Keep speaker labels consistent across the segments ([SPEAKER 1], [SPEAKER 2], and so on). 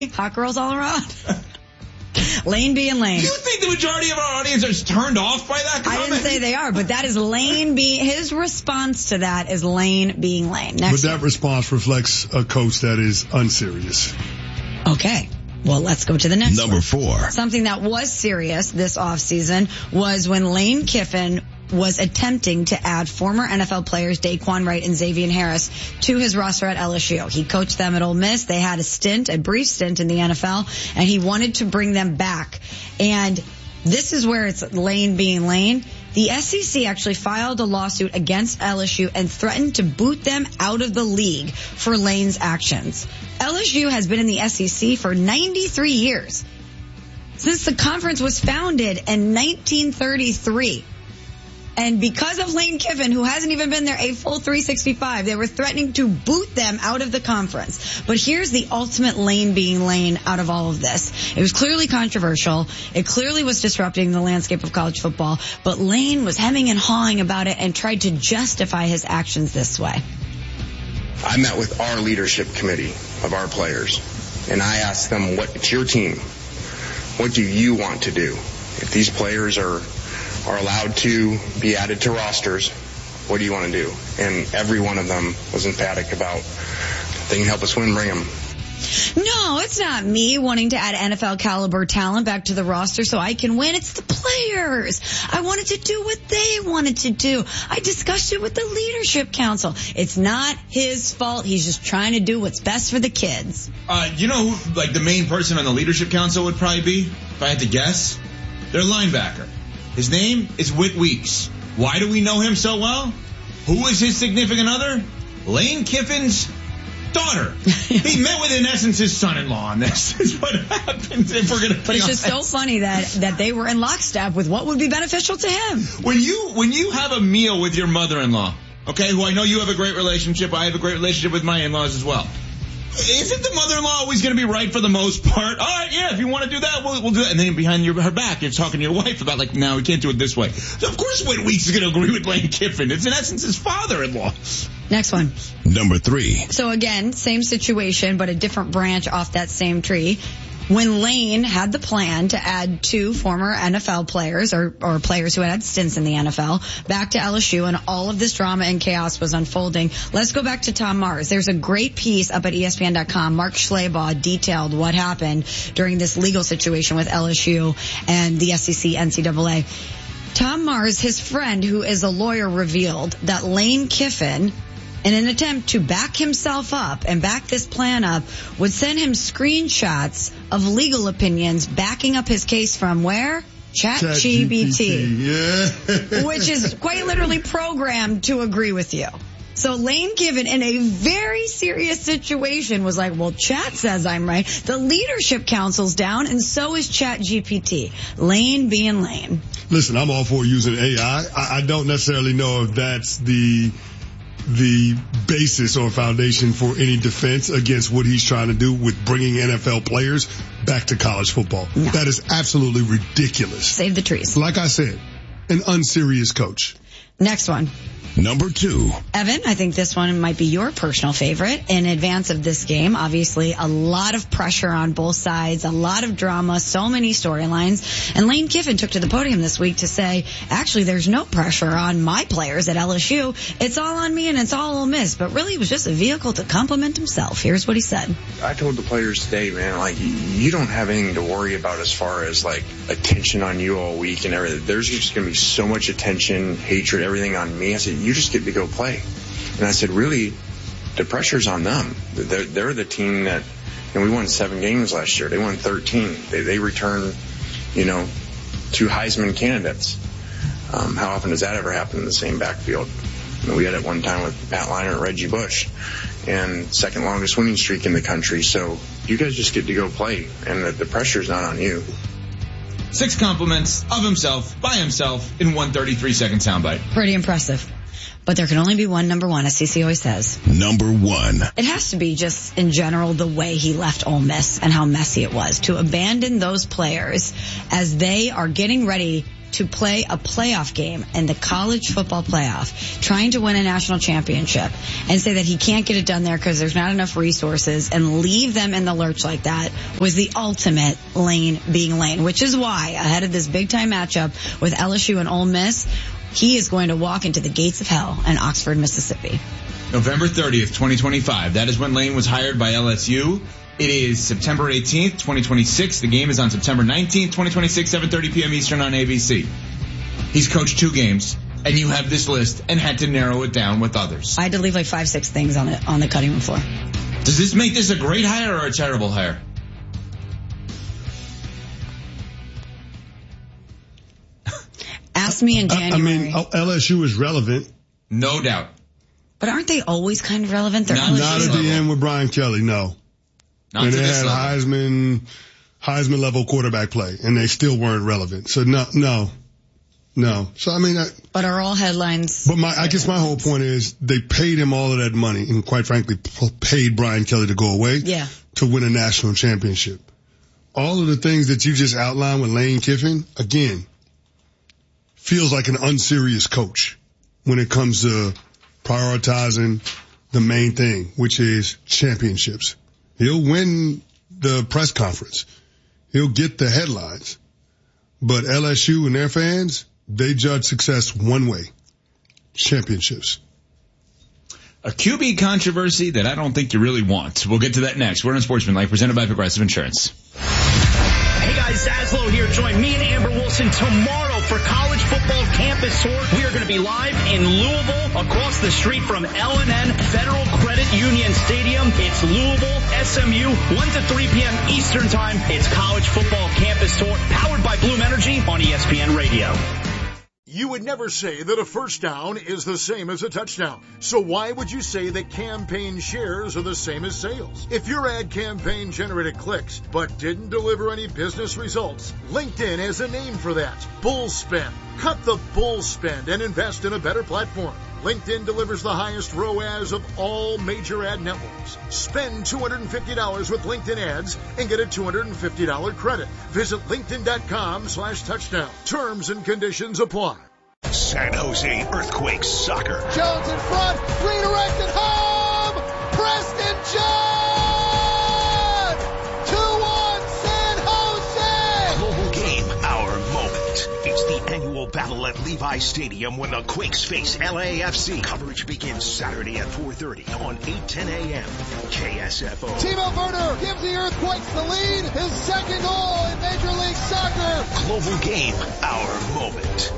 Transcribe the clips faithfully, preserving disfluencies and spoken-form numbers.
[SPEAKER 1] Hot girls all around. Lane being Lane.
[SPEAKER 2] Do you think the majority of our audience is turned off by that comment?
[SPEAKER 1] I didn't say they are, but that is Lane being, his response to that is Lane being Lane. Next
[SPEAKER 3] but that
[SPEAKER 1] one.
[SPEAKER 3] response reflects a coach that is unserious.
[SPEAKER 1] Okay. Well, let's go to the next
[SPEAKER 4] Number
[SPEAKER 1] one.
[SPEAKER 4] four.
[SPEAKER 1] Something that was serious this offseason was when Lane Kiffin was attempting to add former N F L players Daquan Wright and Xavier Harris to his roster at L S U. He coached them at Ole Miss. They had a stint, a brief stint in the N F L, and he wanted to bring them back. And this is where it's Lane being Lane. The S E C actually filed a lawsuit against L S U and threatened to boot them out of the league for Lane's actions. L S U has been in the S E C for ninety-three years, since the conference was founded in nineteen thirty-three. And because of Lane Kiffin, who hasn't even been there a full three sixty-five, they were threatening to boot them out of the conference. But here's the ultimate Lane being Lane out of all of this. It was clearly controversial. It clearly was disrupting the landscape of college football. But Lane was hemming and hawing about it and tried to justify his actions this way.
[SPEAKER 5] I met with our leadership committee of our players, and I asked them, what, it's your team. What do you want to do? If these players are are allowed to be added to rosters, what do you want to do? And every one of them was emphatic about, if they can help us win, bring them.
[SPEAKER 1] No, it's not me wanting to add N F L caliber talent back to the roster so I can win. It's the players. I wanted to do what they wanted to do. I discussed it with the leadership council. It's not his fault. He's just trying to do what's best for the kids.
[SPEAKER 2] Uh, you know who, like, the main person on the leadership council would probably be, if I had to guess? Their linebacker. His name is Whit Weeks. Why do we know him so well? Who is his significant other? Lane Kiffin's daughter. He met with, in essence, his son-in-law, and this is what happens if we're going to.
[SPEAKER 1] But it's just so funny that that they were in lockstep with what would be beneficial to him.
[SPEAKER 2] When you when you have a meal with your mother-in-law, okay, who I know you have a great relationship, I have a great relationship with my in-laws as well. Isn't the mother-in-law always going to be right for the most part? All right, yeah, if you want to do that, we'll, we'll do that. And then behind your, her back, you're talking to your wife about, like, no, we can't do it this way. So of course Whit Weeks is going to agree with Lane Kiffin. It's in essence his father-in-law.
[SPEAKER 1] Next one.
[SPEAKER 4] Number three.
[SPEAKER 1] So again, same situation, but a different branch off that same tree. When Lane had the plan to add two former N F L players or, or players who had had stints in the N F L back to L S U, and all of this drama and chaos was unfolding. Let's go back to Tom Mars. There's a great piece up at E S P N dot com. Mark Schleybaugh detailed what happened during this legal situation with L S U and the S E C, N C double A. Tom Mars, his friend who is a lawyer, revealed that Lane Kiffin, in an attempt to back himself up and back this plan up, would send him screenshots of legal opinions backing up his case from where? ChatGPT.
[SPEAKER 3] Yeah.
[SPEAKER 1] Which is quite literally programmed to agree with you. So Lane Kiffin, in a very serious situation, was like, well, Chat says I'm right. The leadership council's down, and so is ChatGPT. Lane being Lane.
[SPEAKER 3] Listen, I'm all for using A I. I, I don't necessarily know if that's the the basis or foundation for any defense against what he's trying to do with bringing N F L players back to college football.
[SPEAKER 1] No.
[SPEAKER 3] That is absolutely ridiculous.
[SPEAKER 1] Save the trees.
[SPEAKER 3] Like I said, an unserious coach.
[SPEAKER 1] Next one.
[SPEAKER 4] Number two.
[SPEAKER 1] Evan, I think this one might be your personal favorite. In advance of this game, obviously a lot of pressure on both sides, a lot of drama, so many storylines. And Lane Kiffin took to the podium this week to say, actually, there's no pressure on my players at L S U. It's all on me and it's all Ole Miss. But really, it was just a vehicle to compliment himself. Here's what he said.
[SPEAKER 5] I told the players today, man, like, you don't have anything to worry about as far as, like, attention on you all week and everything. There's just going to be so much attention, hatred, everything on me. I said, you just get to go play. And I said, really, the pressure's on them. They're, they're the team that, and we won seven games last year. They won thirteen. They, they returned, you know, two Heisman candidates. Um, how often does that ever happen in the same backfield? I mean, we had it one time with Matt Leinart and Reggie Bush, and second longest winning streak in the country. So you guys just get to go play, and the, the pressure's not on you.
[SPEAKER 2] Six compliments of himself, by himself, in one thirty-three second soundbite.
[SPEAKER 1] Pretty impressive. But there can only be one number one, as C C always says.
[SPEAKER 4] Number one.
[SPEAKER 1] It has to be just, in general, the way he left Ole Miss and how messy it was. To abandon those players as they are getting ready to play a playoff game in the college football playoff, trying to win a national championship, and say that he can't get it done there because there's not enough resources, and leave them in the lurch like that, was the ultimate Lane being Lane, which is why, ahead of this big-time matchup with L S U and Ole Miss, he is going to walk into the gates of hell in Oxford, Mississippi.
[SPEAKER 2] November thirtieth, twenty twenty-five. That is when Lane was hired by L S U. It is September eighteenth, twenty twenty-six. The game is on September nineteenth, twenty twenty-six, seven thirty p.m. Eastern on A B C. He's coached two games, and you have this list and had to narrow it down with others.
[SPEAKER 1] I had to leave like five, six things on it on the cutting room floor.
[SPEAKER 2] Does this make this a great hire or a terrible hire?
[SPEAKER 1] Ask me in January.
[SPEAKER 3] I mean, L S U is relevant.
[SPEAKER 2] No doubt.
[SPEAKER 1] But aren't they always kind of relevant? They're
[SPEAKER 2] Not,
[SPEAKER 3] Not at the end with Brian Kelly, no.
[SPEAKER 2] Not
[SPEAKER 3] and
[SPEAKER 2] to
[SPEAKER 3] they
[SPEAKER 2] this
[SPEAKER 3] had
[SPEAKER 2] level.
[SPEAKER 3] Heisman, Heisman level quarterback play, and they still weren't relevant. So no, no, no. So I mean, I,
[SPEAKER 1] But are all headlines?
[SPEAKER 3] but my, I guess my whole point is they paid him all of that money, and quite frankly, p- paid Brian Kelly to go away
[SPEAKER 1] Yeah.
[SPEAKER 3] to win a national championship. All of the things that you just outlined with Lane Kiffin, again, feels like an unserious coach when it comes to prioritizing the main thing, which is championships. He'll win the press conference. He'll get the headlines. But L S U and their fans, they judge success one way. Championships.
[SPEAKER 2] A Q B controversy that I don't think you really want. We'll get to that next. We're on Sportsmanlike, presented by Progressive Insurance.
[SPEAKER 6] Hey guys, Zaslow here. Join me and Amber Wilson tomorrow for College Football Campus Tour. We are going to be live in Louisville, across the street from L and N Federal Credit Union Stadium. It's Louisville, S M U, one to three p.m. Eastern Time. It's College Football Campus Tour, powered by Bloom Energy on E S P N Radio.
[SPEAKER 7] You would never say that a first down is the same as a touchdown. So why would you say that campaign shares are the same as sales? If your ad campaign generated clicks but didn't deliver any business results, LinkedIn has a name for that. Bull spend. Cut the bull spend and invest in a better platform. LinkedIn delivers the highest R O A S of all major ad networks. Spend two hundred fifty dollars with LinkedIn ads and get a two hundred fifty dollars credit. Visit linkedin.com slash touchdown. Terms and conditions apply.
[SPEAKER 8] San Jose Earthquakes soccer.
[SPEAKER 9] Jones in front, redirected home, Preston John! two one San Jose!
[SPEAKER 8] Global game, our moment. It's the annual battle at Levi Stadium when the Quakes face L A F C. Coverage begins Saturday at four thirty on eight ten a.m. K S F O.
[SPEAKER 9] Timo Werner gives the Earthquakes the lead, his second goal in Major League Soccer.
[SPEAKER 8] Global game, our moment.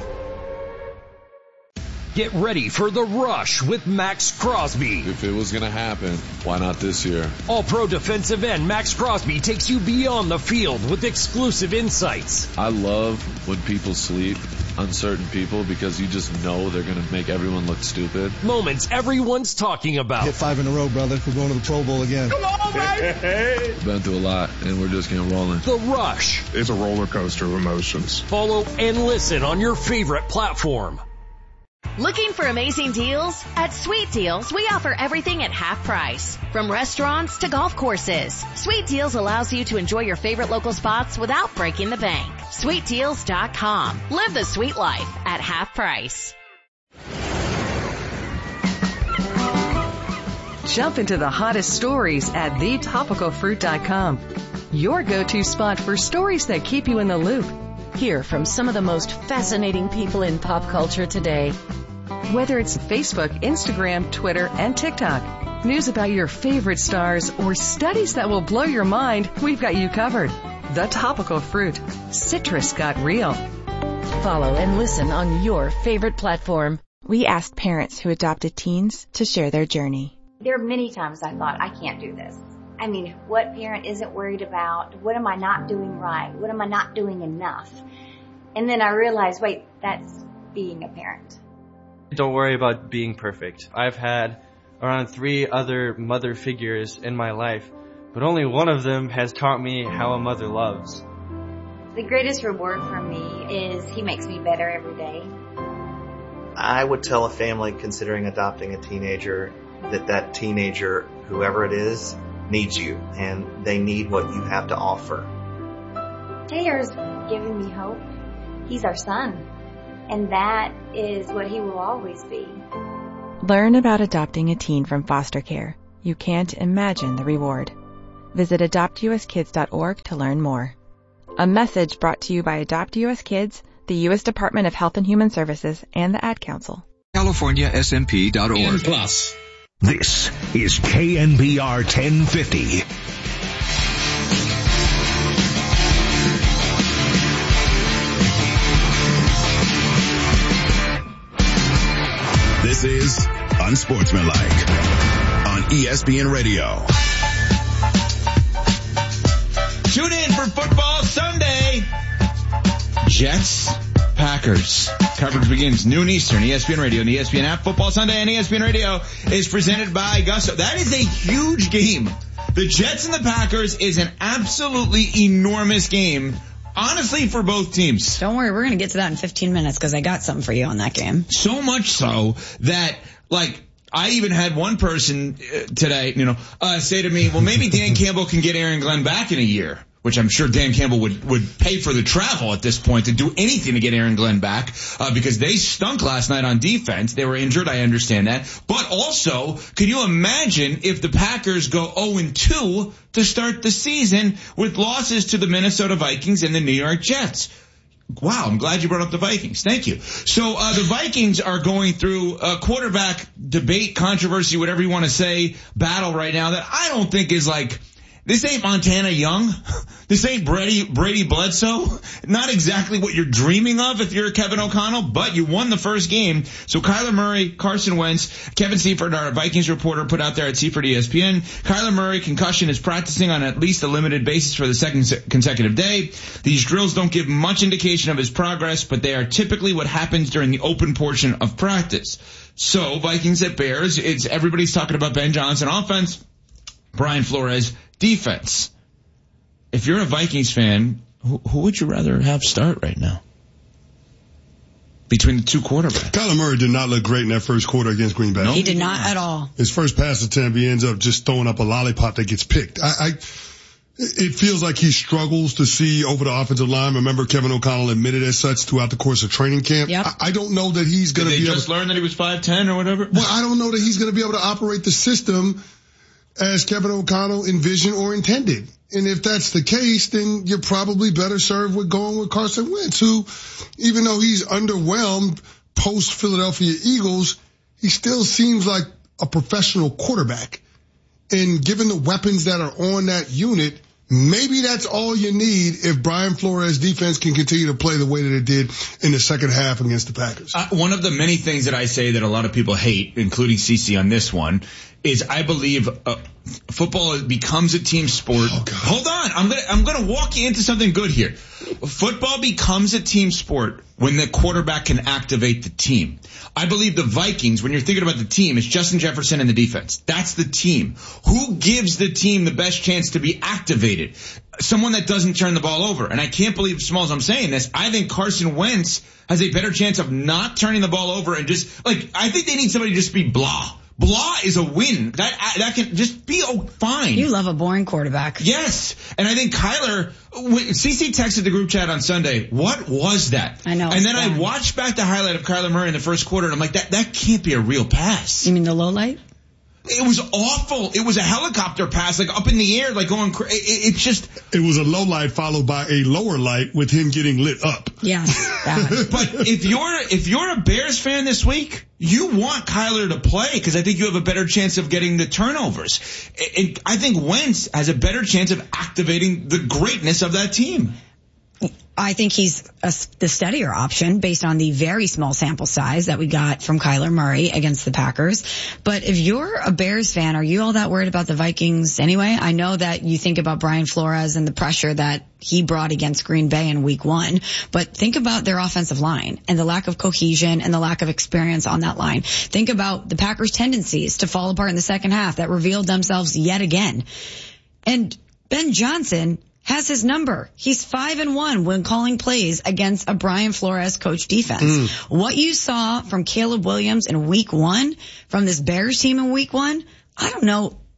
[SPEAKER 10] Get ready for The Rush with Max Crosby.
[SPEAKER 11] If it was going to happen, why not this year?
[SPEAKER 10] All-pro defensive end Max Crosby takes you beyond the field with exclusive insights.
[SPEAKER 11] I love when people sleep, uncertain people, because you just know they're going to make everyone look stupid.
[SPEAKER 10] Moments everyone's talking about.
[SPEAKER 12] Hit five in a row, brother. We're going to the Pro Bowl again.
[SPEAKER 10] Come on, baby!
[SPEAKER 11] Been through a lot, and we're just getting rolling.
[SPEAKER 10] The Rush.
[SPEAKER 13] It's a roller coaster of emotions.
[SPEAKER 10] Follow and listen on your favorite platform.
[SPEAKER 14] Looking for amazing deals? At Sweet Deals, we offer everything at half price. From restaurants to golf courses, Sweet Deals allows you to enjoy your favorite local spots without breaking the bank. Sweet Deals dot com. Live the sweet life at half price.
[SPEAKER 15] Jump into the hottest stories at the topical fruit dot com. Your go-to spot for stories that keep you in the loop. Hear from some of the most fascinating people in pop culture today. Whether it's Facebook, Instagram, Twitter, and TikTok, news about your favorite stars, or studies that will blow your mind, we've got you covered. The Topical Fruit. Citrus got real.
[SPEAKER 16] Follow and listen on your favorite platform.
[SPEAKER 17] We asked parents who adopted teens to share their journey.
[SPEAKER 18] There are many times I thought, I can't do this. I mean, what parent isn't worried about? What am I not doing right? What am I not doing enough? And then I realized, wait, that's being a parent.
[SPEAKER 19] Don't worry about being perfect. I've had around three other mother figures in my life, but only one of them has taught me how a mother loves.
[SPEAKER 18] The greatest reward for me is he makes me better every day.
[SPEAKER 20] I would tell a family considering adopting a teenager that that teenager, whoever it is, needs you, and they need what you have to offer.
[SPEAKER 18] Taylor's given me hope. He's our son. And that is what he will always be.
[SPEAKER 17] Learn about adopting a teen from foster care. You can't imagine the reward. Visit adopt u s kids dot org to learn more. A message brought to you by Adopt U S Kids, the U S Department of Health and Human Services, and the Ad Council.
[SPEAKER 4] California S M P dot org.
[SPEAKER 8] Plus. This is K N B R ten fifty.
[SPEAKER 4] This is Unsportsmanlike on E S P N Radio.
[SPEAKER 2] Tune in for Football Sunday. Jets, Packers. Coverage begins noon Eastern, E S P N Radio and the E S P N app. Football Sunday and E S P N Radio is presented by Gusto. That is a huge game. The Jets and the Packers is an absolutely enormous game. Honestly, for both teams.
[SPEAKER 1] Don't worry, we're going to get to that in fifteen minutes because I got something for you on that game.
[SPEAKER 2] So much so that, like, I even had one person uh, today, you know, uh, say to me, well, maybe Dan Campbell can get Aaron Glenn back in a year, which I'm sure Dan Campbell would, would pay for the travel at this point to do anything to get Aaron Glenn back, uh, because they stunk last night on defense. They were injured. I understand that. But also, can you imagine if the Packers go oh and two to start the season with losses to the Minnesota Vikings and the New York Jets? Wow, I'm glad you brought up the Vikings. Thank you. So, uh, the Vikings are going through a quarterback debate, controversy, whatever you want to say, battle right now that I don't think is like, this ain't Montana Young. This ain't Brady, Brady Bledsoe. Not exactly what you're dreaming of if you're Kevin O'Connell, but you won the first game. So Kyler Murray, Carson Wentz, Kevin Seifert, our Vikings reporter, put out there at Seifert E S P N. Kyler Murray, concussion, is practicing on at least a limited basis for the second consecutive day. These drills don't give much indication of his progress, but they are typically what happens during the open portion of practice. So Vikings at Bears, it's everybody's talking about Ben Johnson offense, Brian Flores defense. If you're a Vikings fan, who, who would you rather have start right now? Between the two quarterbacks.
[SPEAKER 3] Kyler Murray did not look great in that first quarter against Green Bay.
[SPEAKER 1] No, he did not at all.
[SPEAKER 3] His first pass attempt, he ends up just throwing up a lollipop that gets picked. I, I it feels like he struggles to see over the offensive line. Remember, Kevin O'Connell admitted as such throughout the course of training camp.
[SPEAKER 1] Yep.
[SPEAKER 3] I, I don't know that he's going to be
[SPEAKER 2] able to. Did they just learn that he was five ten or whatever?
[SPEAKER 3] Well, I don't know that he's going to be able to operate the system as Kevin O'Connell envisioned or intended. And if that's the case, then you're probably better served with going with Carson Wentz, who, even though he's underwhelmed post Philadelphia Eagles, he still seems like a professional quarterback. And given the weapons that are on that unit, maybe that's all you need if Brian Flores' defense can continue to play the way that it did in the second half against the Packers.
[SPEAKER 2] Uh, one of the many things that I say that a lot of people hate, including Cece on this one, is I believe uh, football becomes a team sport.
[SPEAKER 3] Oh, God.
[SPEAKER 2] Hold on, I'm gonna I'm gonna walk you into something good here. Football becomes a team sport when the quarterback can activate the team. I believe the Vikings, when you're thinking about the team, it's Justin Jefferson and the defense. That's the team. Who gives the team the best chance to be activated? Someone that doesn't turn the ball over. And I can't believe, Smalls, I'm saying this. I think Carson Wentz has a better chance of not turning the ball over and just, like, I think they need somebody to just be blah. Blah is a win. That that can just be oh, fine.
[SPEAKER 1] You love a boring quarterback.
[SPEAKER 2] Yes. And I think Kyler, CeCe texted the group chat on Sunday, what was that?
[SPEAKER 1] I know.
[SPEAKER 2] And then
[SPEAKER 1] bad.
[SPEAKER 2] I watched back the highlight of Kyler Murray in the first quarter, and I'm like, that, that can't be a real pass.
[SPEAKER 1] You mean the low light?
[SPEAKER 2] It was awful. It was a helicopter pass, like up in the air, like going crazy. It, it's just.
[SPEAKER 3] It was a low light followed by a lower light with him getting lit up.
[SPEAKER 1] Yeah.
[SPEAKER 2] But if you're, if you're a Bears fan this week, you want Kyler to play because I think you have a better chance of getting the turnovers. And I think Wentz has a better chance of activating the greatness of that team.
[SPEAKER 1] I think he's a, the steadier option based on the very small sample size that we got from Kyler Murray against the Packers. But if you're a Bears fan, are you all that worried about the Vikings anyway? I know that you think about Brian Flores and the pressure that he brought against Green Bay in week one, but think about their offensive line and the lack of cohesion and the lack of experience on that line. Think about the Packers' tendencies to fall apart in the second half that revealed themselves yet again. And Ben Johnson has his number. He's five and one when calling plays against a Brian Flores coach defense. Mm. What you saw from Caleb Williams in week one, from this Bears team in week one, I don't know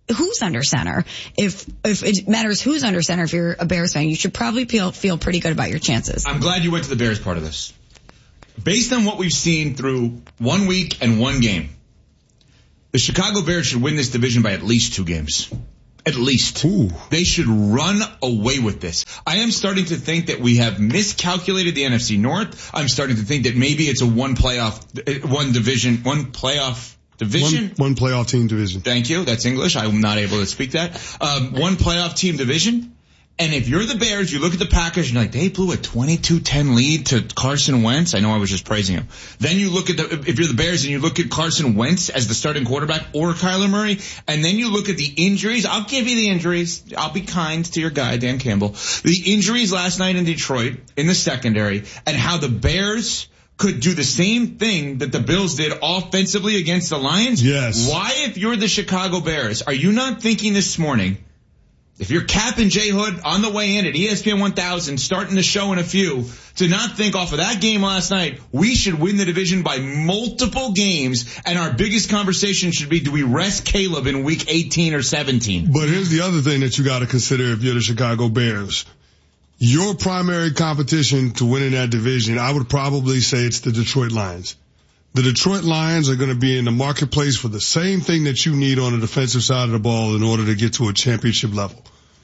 [SPEAKER 1] who's under center. If if it matters who's under center, if you're a Bears fan, you should probably feel, feel pretty good about your chances.
[SPEAKER 2] I'm glad you went to the Bears part of this. Based on what we've seen through one week and one game, the Chicago Bears should win this division by at least two games. At least.
[SPEAKER 3] Ooh.
[SPEAKER 2] They should run away with this. I am starting to think that we have miscalculated the N F C North. I'm starting to think that maybe it's a one playoff, one division, one playoff division.
[SPEAKER 3] One, one playoff team division.
[SPEAKER 2] Thank you. That's English. I'm not able to speak that. Um, one playoff team division. And if you're the Bears, you look at the Packers and you're like, they blew a twenty-two ten lead to Carson Wentz. I know I was just praising him. Then you look at the, if you're the Bears and you look at Carson Wentz as the starting quarterback or Kyler Murray, and then you look at the injuries. I'll give you the injuries. I'll be kind to your guy, Dan Campbell. The injuries last night in Detroit in the secondary and how the Bears could do the same thing that the Bills did offensively against the Lions.
[SPEAKER 3] Yes.
[SPEAKER 2] Why, if you're the Chicago Bears, are you not thinking this morning, if you're Cap and Jay Hood on the way in at E S P N one thousand, starting the show in a few, to not think off of that game last night, we should win the division by multiple games, and our biggest conversation should be, do we rest Caleb in week eighteen or seventeen?
[SPEAKER 3] But here's the other thing that you got to consider if you're the Chicago Bears. Your primary competition to winning that division, I would probably say it's the Detroit Lions. The Detroit Lions are going to be in the marketplace for the same thing that you need on the defensive side of the ball in order to get to a championship level.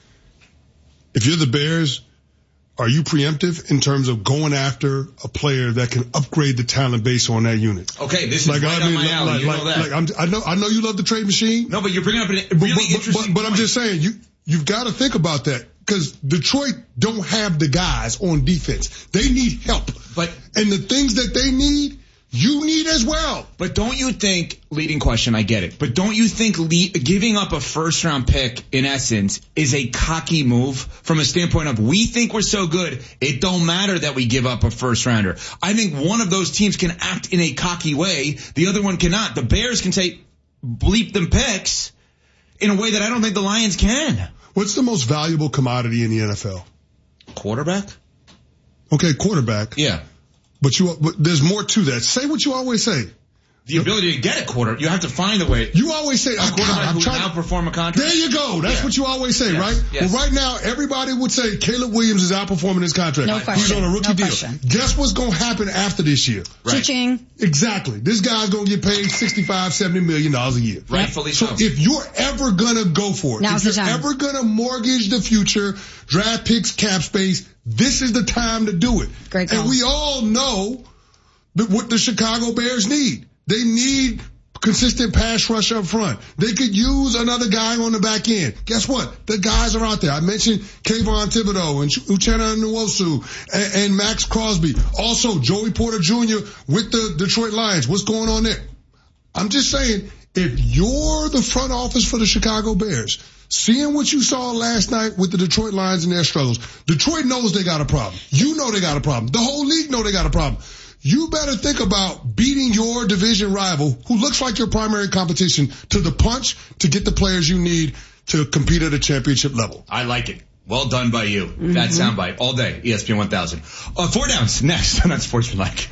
[SPEAKER 3] If you're the Bears, are you preemptive in terms of going after a player that can upgrade the talent base on that unit?
[SPEAKER 2] Okay, this is
[SPEAKER 3] like,
[SPEAKER 2] right
[SPEAKER 3] I mean,
[SPEAKER 2] on my alley.
[SPEAKER 3] Like,
[SPEAKER 2] you
[SPEAKER 3] like,
[SPEAKER 2] know that.
[SPEAKER 3] like I'm, I know, I know you love the trade machine.
[SPEAKER 2] No, but you're bringing up a really
[SPEAKER 3] but, but,
[SPEAKER 2] interesting
[SPEAKER 3] but, but
[SPEAKER 2] point.
[SPEAKER 3] I'm just saying, you, you've got to think about that. Because Detroit don't have the guys on defense. They need help.
[SPEAKER 2] But
[SPEAKER 3] and the things that they need, you need as well.
[SPEAKER 2] But don't you think, leading question, I get it, but don't you think le- giving up a first round pick, in essence, is a cocky move from a standpoint of, we think we're so good, it don't matter that we give up a first rounder? I think one of those teams can act in a cocky way, the other one cannot. The Bears can say, bleep them picks, in a way that I don't think the Lions can.
[SPEAKER 3] What's the most valuable commodity in the N F L?
[SPEAKER 2] Quarterback?
[SPEAKER 3] Okay, quarterback.
[SPEAKER 2] Yeah.
[SPEAKER 3] But you, but there's more to that. Say what you always say.
[SPEAKER 2] The ability to get a quarter, you have to find a way.
[SPEAKER 3] You always say,
[SPEAKER 2] a quarterback
[SPEAKER 3] God, I'm
[SPEAKER 2] who
[SPEAKER 3] trying
[SPEAKER 2] now
[SPEAKER 3] to
[SPEAKER 2] perform a contract.
[SPEAKER 3] There you go. That's
[SPEAKER 2] yeah.
[SPEAKER 3] what you always say,
[SPEAKER 2] yes.
[SPEAKER 3] right?
[SPEAKER 2] Yes.
[SPEAKER 3] Well, right now, everybody would say Caleb Williams is outperforming his contract.
[SPEAKER 1] No question.
[SPEAKER 3] He's on a rookie
[SPEAKER 1] no
[SPEAKER 3] deal.
[SPEAKER 1] Question.
[SPEAKER 3] Guess what's going to happen after this year?
[SPEAKER 2] Right.
[SPEAKER 1] Cha-ching.
[SPEAKER 3] Exactly. This guy's going to get paid sixty-five, seventy million dollars a year.
[SPEAKER 2] Rightfully
[SPEAKER 3] so.
[SPEAKER 2] so.
[SPEAKER 3] If you're ever going to go for it,
[SPEAKER 1] Now's
[SPEAKER 3] if
[SPEAKER 1] the
[SPEAKER 3] you're
[SPEAKER 1] time.
[SPEAKER 3] ever going to mortgage the future, draft picks, cap space, this is the time to do it.
[SPEAKER 1] Great call.
[SPEAKER 3] And we all know that what the Chicago Bears need. They need consistent pass rush up front. They could use another guy on the back end. Guess what? The guys are out there. I mentioned Kayvon Thibodeau and Uchenna Nwosu and, and Max Crosby. Also, Joey Porter Junior with the Detroit Lions. What's going on there? I'm just saying, if you're the front office for the Chicago Bears, seeing what you saw last night with the Detroit Lions and their struggles, Detroit knows they got a problem. You know they got a problem. The whole league know they got a problem. You better think about beating your division rival, who looks like your primary competition, to the punch to get the players you need to compete at a championship level.
[SPEAKER 2] I like it. Well done by you. Mm-hmm. That soundbite all day. E S P N one thousand. Uh, four downs next on Unsportsmanlike.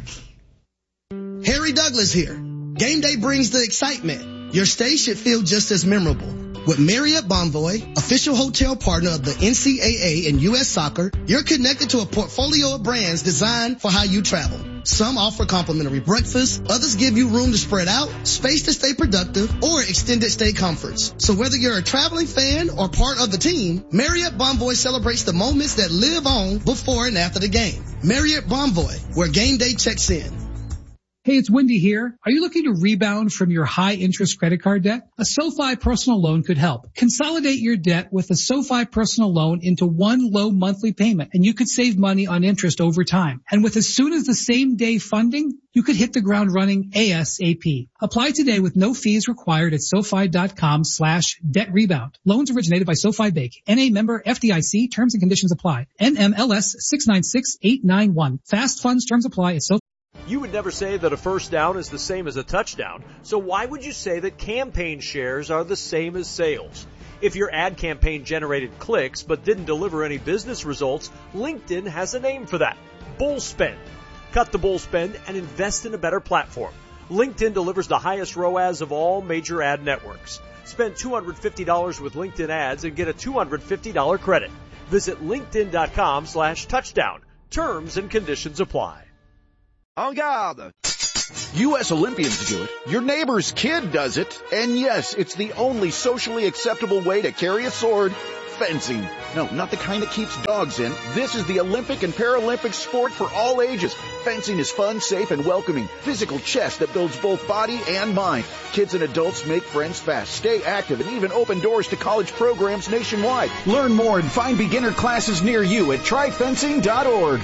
[SPEAKER 21] Harry Douglas here. Game day brings the excitement. Your stay should feel just as memorable. With Marriott Bonvoy, official hotel partner of the N C double A and U S Soccer, you're connected to a portfolio of brands designed for how you travel. Some offer complimentary breakfast, others give you room to spread out, space to stay productive, or extended stay comforts. So whether you're a traveling fan or part of the team, Marriott Bonvoy celebrates the moments that live on before and after the game. Marriott Bonvoy, where game day checks in.
[SPEAKER 22] Hey, it's Wendy here. Are you looking to rebound from your high-interest credit card debt? A SoFi personal loan could help. Consolidate your debt with a SoFi personal loan into one low monthly payment, and you could save money on interest over time. And with as soon as the same day funding, you could hit the ground running ASAP. Apply today with no fees required at SoFi.com slash debt rebound. Loans originated by SoFi Bank. N A member F D I C. Terms and conditions apply. N M L S six nine six eight nine one. Fast funds terms apply at SoFi.
[SPEAKER 10] You would never say that a first down is the same as a touchdown, so why would you say that campaign shares are the same as sales? If your ad campaign generated clicks but didn't deliver any business results, LinkedIn has a name for that. Bull spend. Cut the bull spend and invest in a better platform. LinkedIn delivers the highest R O A S of all major ad networks. Spend two hundred fifty dollars with LinkedIn ads and get a two hundred fifty dollars credit. Visit linkedin.com slash touchdown. Terms and conditions apply.
[SPEAKER 5] En garde! U S Olympians do it. Your neighbor's kid does it. And yes, it's the only socially acceptable way to carry a sword. Fencing. No, not the kind that keeps dogs in. This is the Olympic and Paralympic sport for all ages. Fencing is fun, safe, and welcoming. Physical chess that builds both body and mind. Kids and adults make friends fast, stay active, and even open doors to college programs nationwide. Learn more and find beginner classes near you at try fencing dot org.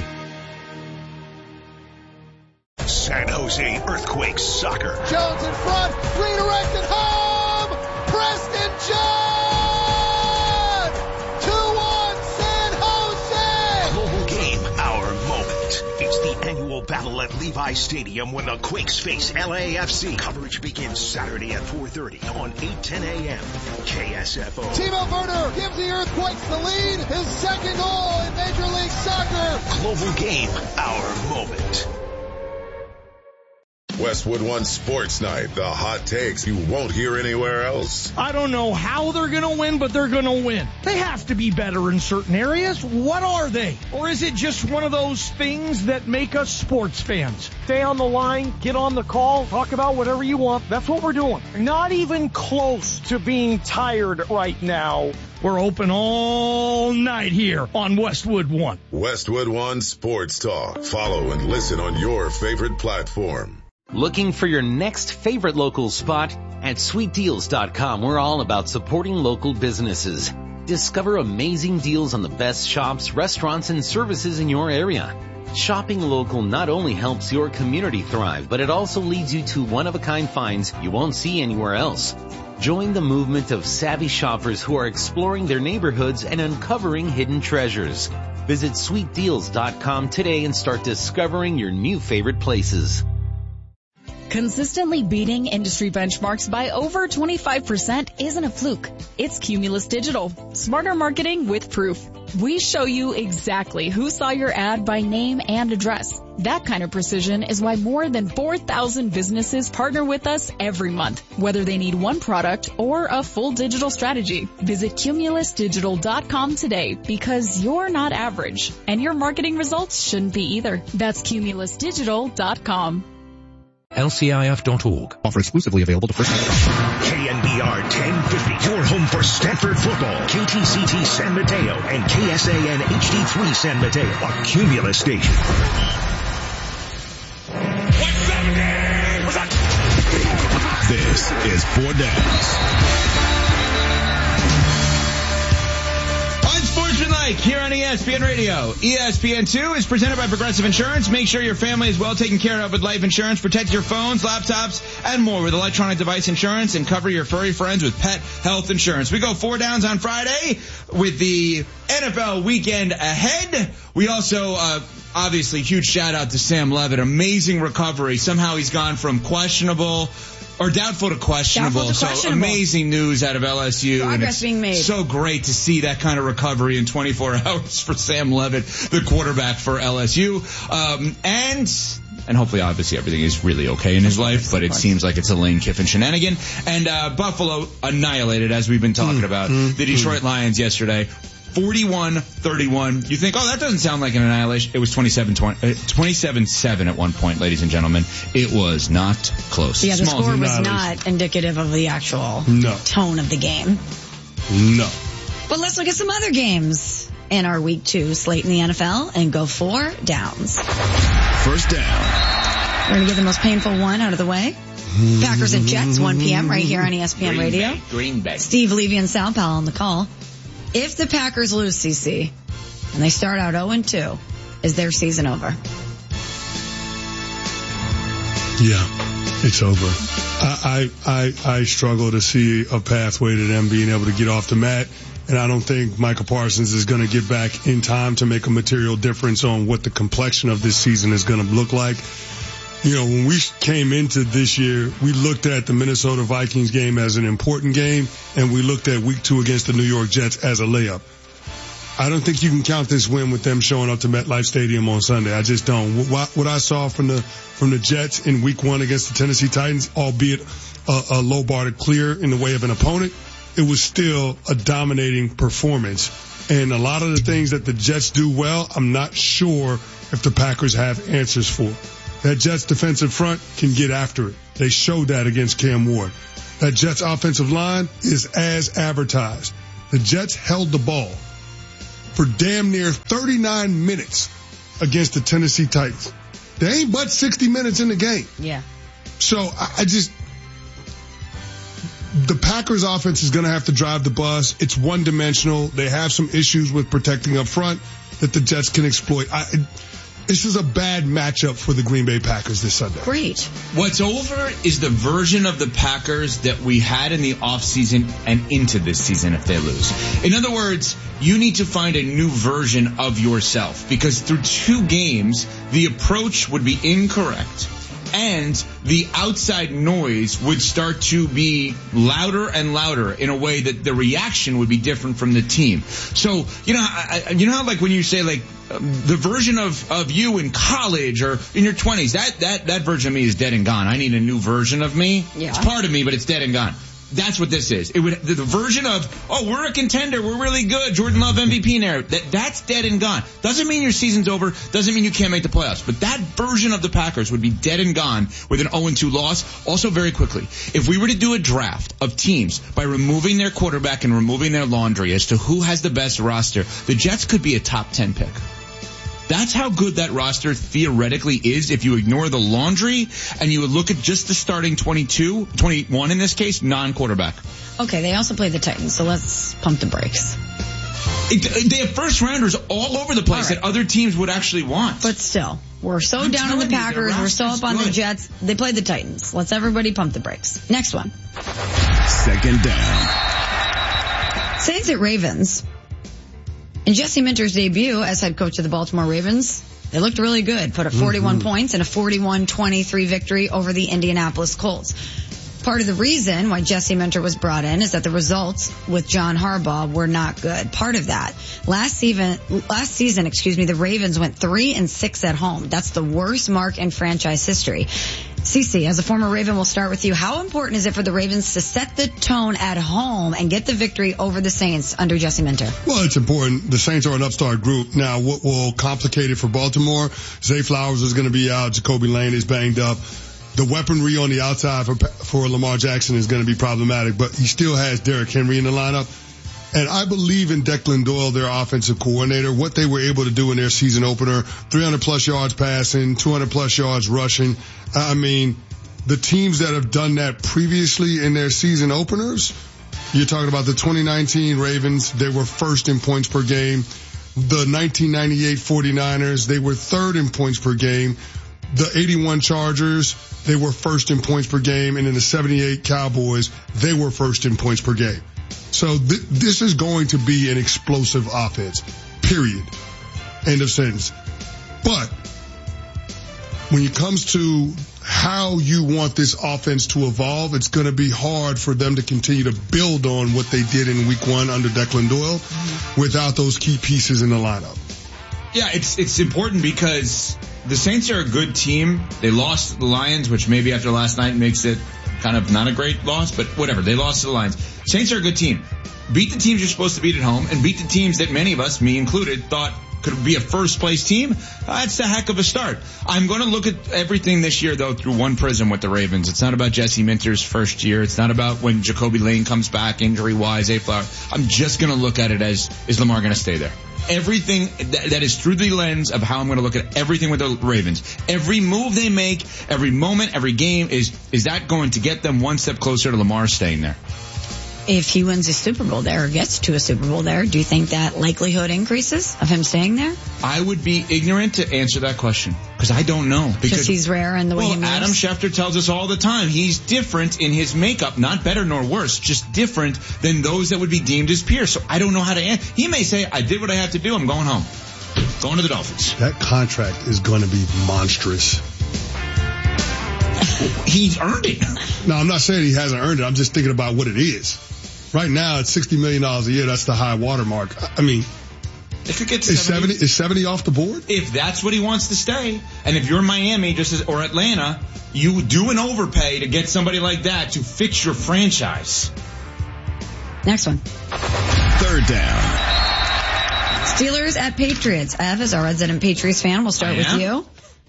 [SPEAKER 8] San Jose Earthquakes soccer.
[SPEAKER 9] Jones in front, redirected home! Preston John! two one San Jose!
[SPEAKER 8] Global game, our moment. It's the annual battle at Levi Stadium when the Quakes face L A F C. Coverage begins Saturday at four thirty on eight ten a.m. K S F O.
[SPEAKER 9] Timo Werner gives the Earthquakes the lead. His second goal in Major League Soccer.
[SPEAKER 8] Global game, our moment.
[SPEAKER 6] Westwood One Sports Night, the hot takes you won't hear anywhere else.
[SPEAKER 23] I don't know how they're going to win, but they're going to win. They have to be better in certain areas. What are they? Or is it just one of those things that make us sports fans? Stay on the line, get on the call, talk about whatever you want. That's what we're doing. Not even close to being tired right now. We're open all night here on Westwood One.
[SPEAKER 6] Westwood One Sports Talk. Follow and listen on your favorite platform.
[SPEAKER 24] Looking for your next favorite local spot? At sweet deals dot com, we're all about supporting local businesses. Discover amazing deals on the best shops, restaurants, and services in your area. Shopping local not only helps your community thrive, but it also leads you to one-of-a-kind finds you won't see anywhere else. Join the movement of savvy shoppers who are exploring their neighborhoods and uncovering hidden treasures. Visit sweet deals dot com today and start discovering your new favorite places.
[SPEAKER 25] Consistently beating industry benchmarks by over twenty-five percent isn't a fluke. It's Cumulus Digital. Smarter marketing with proof. We show you exactly who saw your ad by name and address. That kind of precision is why more than four thousand businesses partner with us every month, whether they need one product or a full digital strategy. Visit cumulus digital dot com today because you're not average, and your marketing results shouldn't be either. That's cumulus digital dot com.
[SPEAKER 26] L C I F dot org. Offer exclusively available to first-time customers.
[SPEAKER 8] K N B R ten fifty, your home for Stanford football. K T C T San Mateo and K S A N H D three San Mateo, a Cumulus station.
[SPEAKER 4] This is Four Downs.
[SPEAKER 2] Unsportsmanlike here on E S P N Radio. E S P N two is presented by Progressive Insurance. Make sure your family is well taken care of with life insurance. Protect your phones, laptops, and more with electronic device insurance, and cover your furry friends with pet health insurance. We go four downs on Friday with the N F L weekend ahead. We also, uh, obviously, huge shout out to Sam Levitt. Amazing recovery. Somehow he's gone from questionable or doubtful to questionable.
[SPEAKER 1] Doubtful to questionable.
[SPEAKER 2] So amazing news out of L S U.
[SPEAKER 1] Progress
[SPEAKER 2] and it's
[SPEAKER 1] being made.
[SPEAKER 2] So great to see that kind of recovery in twenty-four hours for Sam Levitt, the quarterback for L S U. Um, and, and hopefully, obviously, everything is really okay in his life, but it seems like it's a Lane Kiffin shenanigan. And, uh, Buffalo annihilated, as we've been talking mm, about, mm, the Detroit mm. Lions yesterday. forty-one thirty-one. You think, oh, that doesn't sound like an annihilation. It was twenty-seven seven at one point, ladies and gentlemen. It was not close.
[SPEAKER 1] Yeah, the
[SPEAKER 2] Small
[SPEAKER 1] score was not indicative of the actual
[SPEAKER 3] no.
[SPEAKER 1] tone of the game.
[SPEAKER 3] No.
[SPEAKER 1] But let's look at some other games in our week two slate in the N F L and go four downs.
[SPEAKER 4] First down.
[SPEAKER 1] We're going to get the most painful one out of the way. Packers and Jets, one p.m. right here on E S P N
[SPEAKER 2] Green
[SPEAKER 1] Radio.
[SPEAKER 2] Bay. Green Bay.
[SPEAKER 1] Steve Levy and Sal Powell on the call. If the Packers lose, C C, and they start out oh and two, is their season over?
[SPEAKER 3] Yeah, it's over. I, I, I, I struggle to see a pathway to them being able to get off the mat, and I don't think Micah Parsons is going to get back in time to make a material difference on what the complexion of this season is going to look like. You know, when we came into this year, we looked at the Minnesota Vikings game as an important game, and we looked at week two against the New York Jets as a layup. I don't think you can count this win with them showing up to MetLife Stadium on Sunday. I just don't. What, what I saw from the from the Jets in Week One against the Tennessee Titans, albeit a, a low bar to clear in the way of an opponent, it was still a dominating performance. And a lot of the things that the Jets do well, I'm not sure if the Packers have answers for. That Jets defensive front can get after it. They showed that against Cam Ward. That Jets offensive line is as advertised. The Jets held the ball for damn near thirty-nine minutes against the Tennessee Titans. They ain't but sixty minutes in the game.
[SPEAKER 1] Yeah.
[SPEAKER 3] So I, I just, the Packers offense is going to have to drive the bus. It's one dimensional. They have some issues with protecting up front that the Jets can exploit. I, This is a bad matchup for the Green Bay Packers this Sunday.
[SPEAKER 1] Great.
[SPEAKER 2] What's over is the version of the Packers that we had in the offseason and into this season if they lose. In other words, you need to find a new version of yourself because through two games, the approach would be incorrect and the outside noise would start to be louder and louder in a way that the reaction would be different from the team. So, you know, I, you know how like when you say like, the version of, of you in college or in your twenties, that, that, that version of me is dead and gone. I need a new version of me.
[SPEAKER 1] Yeah.
[SPEAKER 2] It's part of me, but it's dead and gone. That's what this is. It would, the, the version of, oh, we're a contender, we're really good, Jordan Love M V P narrative, that, that's dead and gone. Doesn't mean your season's over, doesn't mean you can't make the playoffs, but that version of the Packers would be dead and gone with an oh and two loss. Also, very quickly, if we were to do a draft of teams by removing their quarterback and removing their laundry as to who has the best roster, the Jets could be a top ten pick. That's how good that roster theoretically is if you ignore the laundry and you look at just the starting twenty-two, twenty-one in this case, non-quarterback.
[SPEAKER 1] Okay, they also play the Titans, so let's pump the brakes.
[SPEAKER 2] It, they have first rounders all over the place
[SPEAKER 1] right.
[SPEAKER 2] that other teams would actually want.
[SPEAKER 1] But still, we're so
[SPEAKER 2] I'm
[SPEAKER 1] down on the
[SPEAKER 2] telling you,
[SPEAKER 1] Packers, we're so up on
[SPEAKER 2] good.
[SPEAKER 1] the Jets. They played the Titans. Let's everybody pump the brakes. Next one.
[SPEAKER 4] Second down.
[SPEAKER 1] Saints at Ravens. In Jesse Minter's debut as head coach of the Baltimore Ravens, they looked really good. Put up forty-one mm-hmm. points in a forty-one twenty-three victory over the Indianapolis Colts. Part of the reason why Jesse Minter was brought in is that the results with John Harbaugh were not good. Part of that. Last season, last season, excuse me, the Ravens went three and six at home. That's the worst mark in franchise history. Cece, as a former Raven, we'll start with you. How important is it for the Ravens to set the tone at home and get the victory over the Saints under Jesse Minter?
[SPEAKER 3] Well, it's important. The Saints are an upstart group. Now, what will complicate it for Baltimore? Zay Flowers is going to be out. Jacoby Lane is banged up. The weaponry on the outside for, for Lamar Jackson is going to be problematic, but he still has Derrick Henry in the lineup. And I believe in Declan Doyle, their offensive coordinator, what they were able to do in their season opener, three hundred plus yards passing, two hundred plus yards rushing. I mean, the teams that have done that previously in their season openers, you're talking about the twenty nineteen Ravens, they were first in points per game. The nineteen ninety-eight 49ers, they were third in points per game. The eighty-one Chargers, they were first in points per game. And in the seventy-eight Cowboys, they were first in points per game. So th- this is going to be an explosive offense, period. End of sentence. But when it comes to how you want this offense to evolve, it's going to be hard for them to continue to build on what they did in week one under Declan Doyle mm-hmm. without those key pieces in the lineup.
[SPEAKER 2] Yeah, it's it's important because the Saints are a good team. They lost to the Lions, which maybe after last night makes it kind of not a great loss, but whatever. They lost to the Lions. Saints are a good team. Beat the teams you're supposed to beat at home and beat the teams that many of us, me included, thought could be a first place team. That's a heck of a start. I'm going to look at everything this year, though, through one prism with the Ravens. It's not about Jesse Minter's first year. It's not about when Jacoby Lane comes back injury-wise, A. Flower. I'm just going to look at it as, is Lamar going to stay there? Everything that, that is through the lens of how I'm going to look at everything with the Ravens. Every move they make, every moment, every game, is is that going to get them one step closer to Lamar staying there?
[SPEAKER 1] If he wins a Super Bowl there or gets to a Super Bowl there, do you think that likelihood increases of him staying there?
[SPEAKER 2] I would be ignorant to answer that question because I don't know.
[SPEAKER 1] Because he's rare in the way
[SPEAKER 2] well,
[SPEAKER 1] he moves?
[SPEAKER 2] Adam Schefter tells us all the time he's different in his makeup, not better nor worse, just different than those that would be deemed his peers. So I don't know how to answer. He may say, I did what I have to do. I'm going home. Going to the Dolphins.
[SPEAKER 3] That contract is going to be monstrous.
[SPEAKER 2] He's earned it.
[SPEAKER 3] No, I'm not saying he hasn't earned it. I'm just thinking about what it is. Right now, it's sixty million dollars a year. That's the high water mark. I mean,
[SPEAKER 2] If it gets
[SPEAKER 3] is
[SPEAKER 2] seventy,
[SPEAKER 3] seventy, is seventy off the board?
[SPEAKER 2] If that's what he wants to stay, and if you're Miami just as, or Atlanta, you do an overpay to get somebody like that to fix your franchise.
[SPEAKER 1] Next one.
[SPEAKER 4] Third down.
[SPEAKER 1] Steelers at Patriots. Ev, as our resident Patriots fan, we'll start
[SPEAKER 2] I
[SPEAKER 1] with
[SPEAKER 2] am?
[SPEAKER 1] you.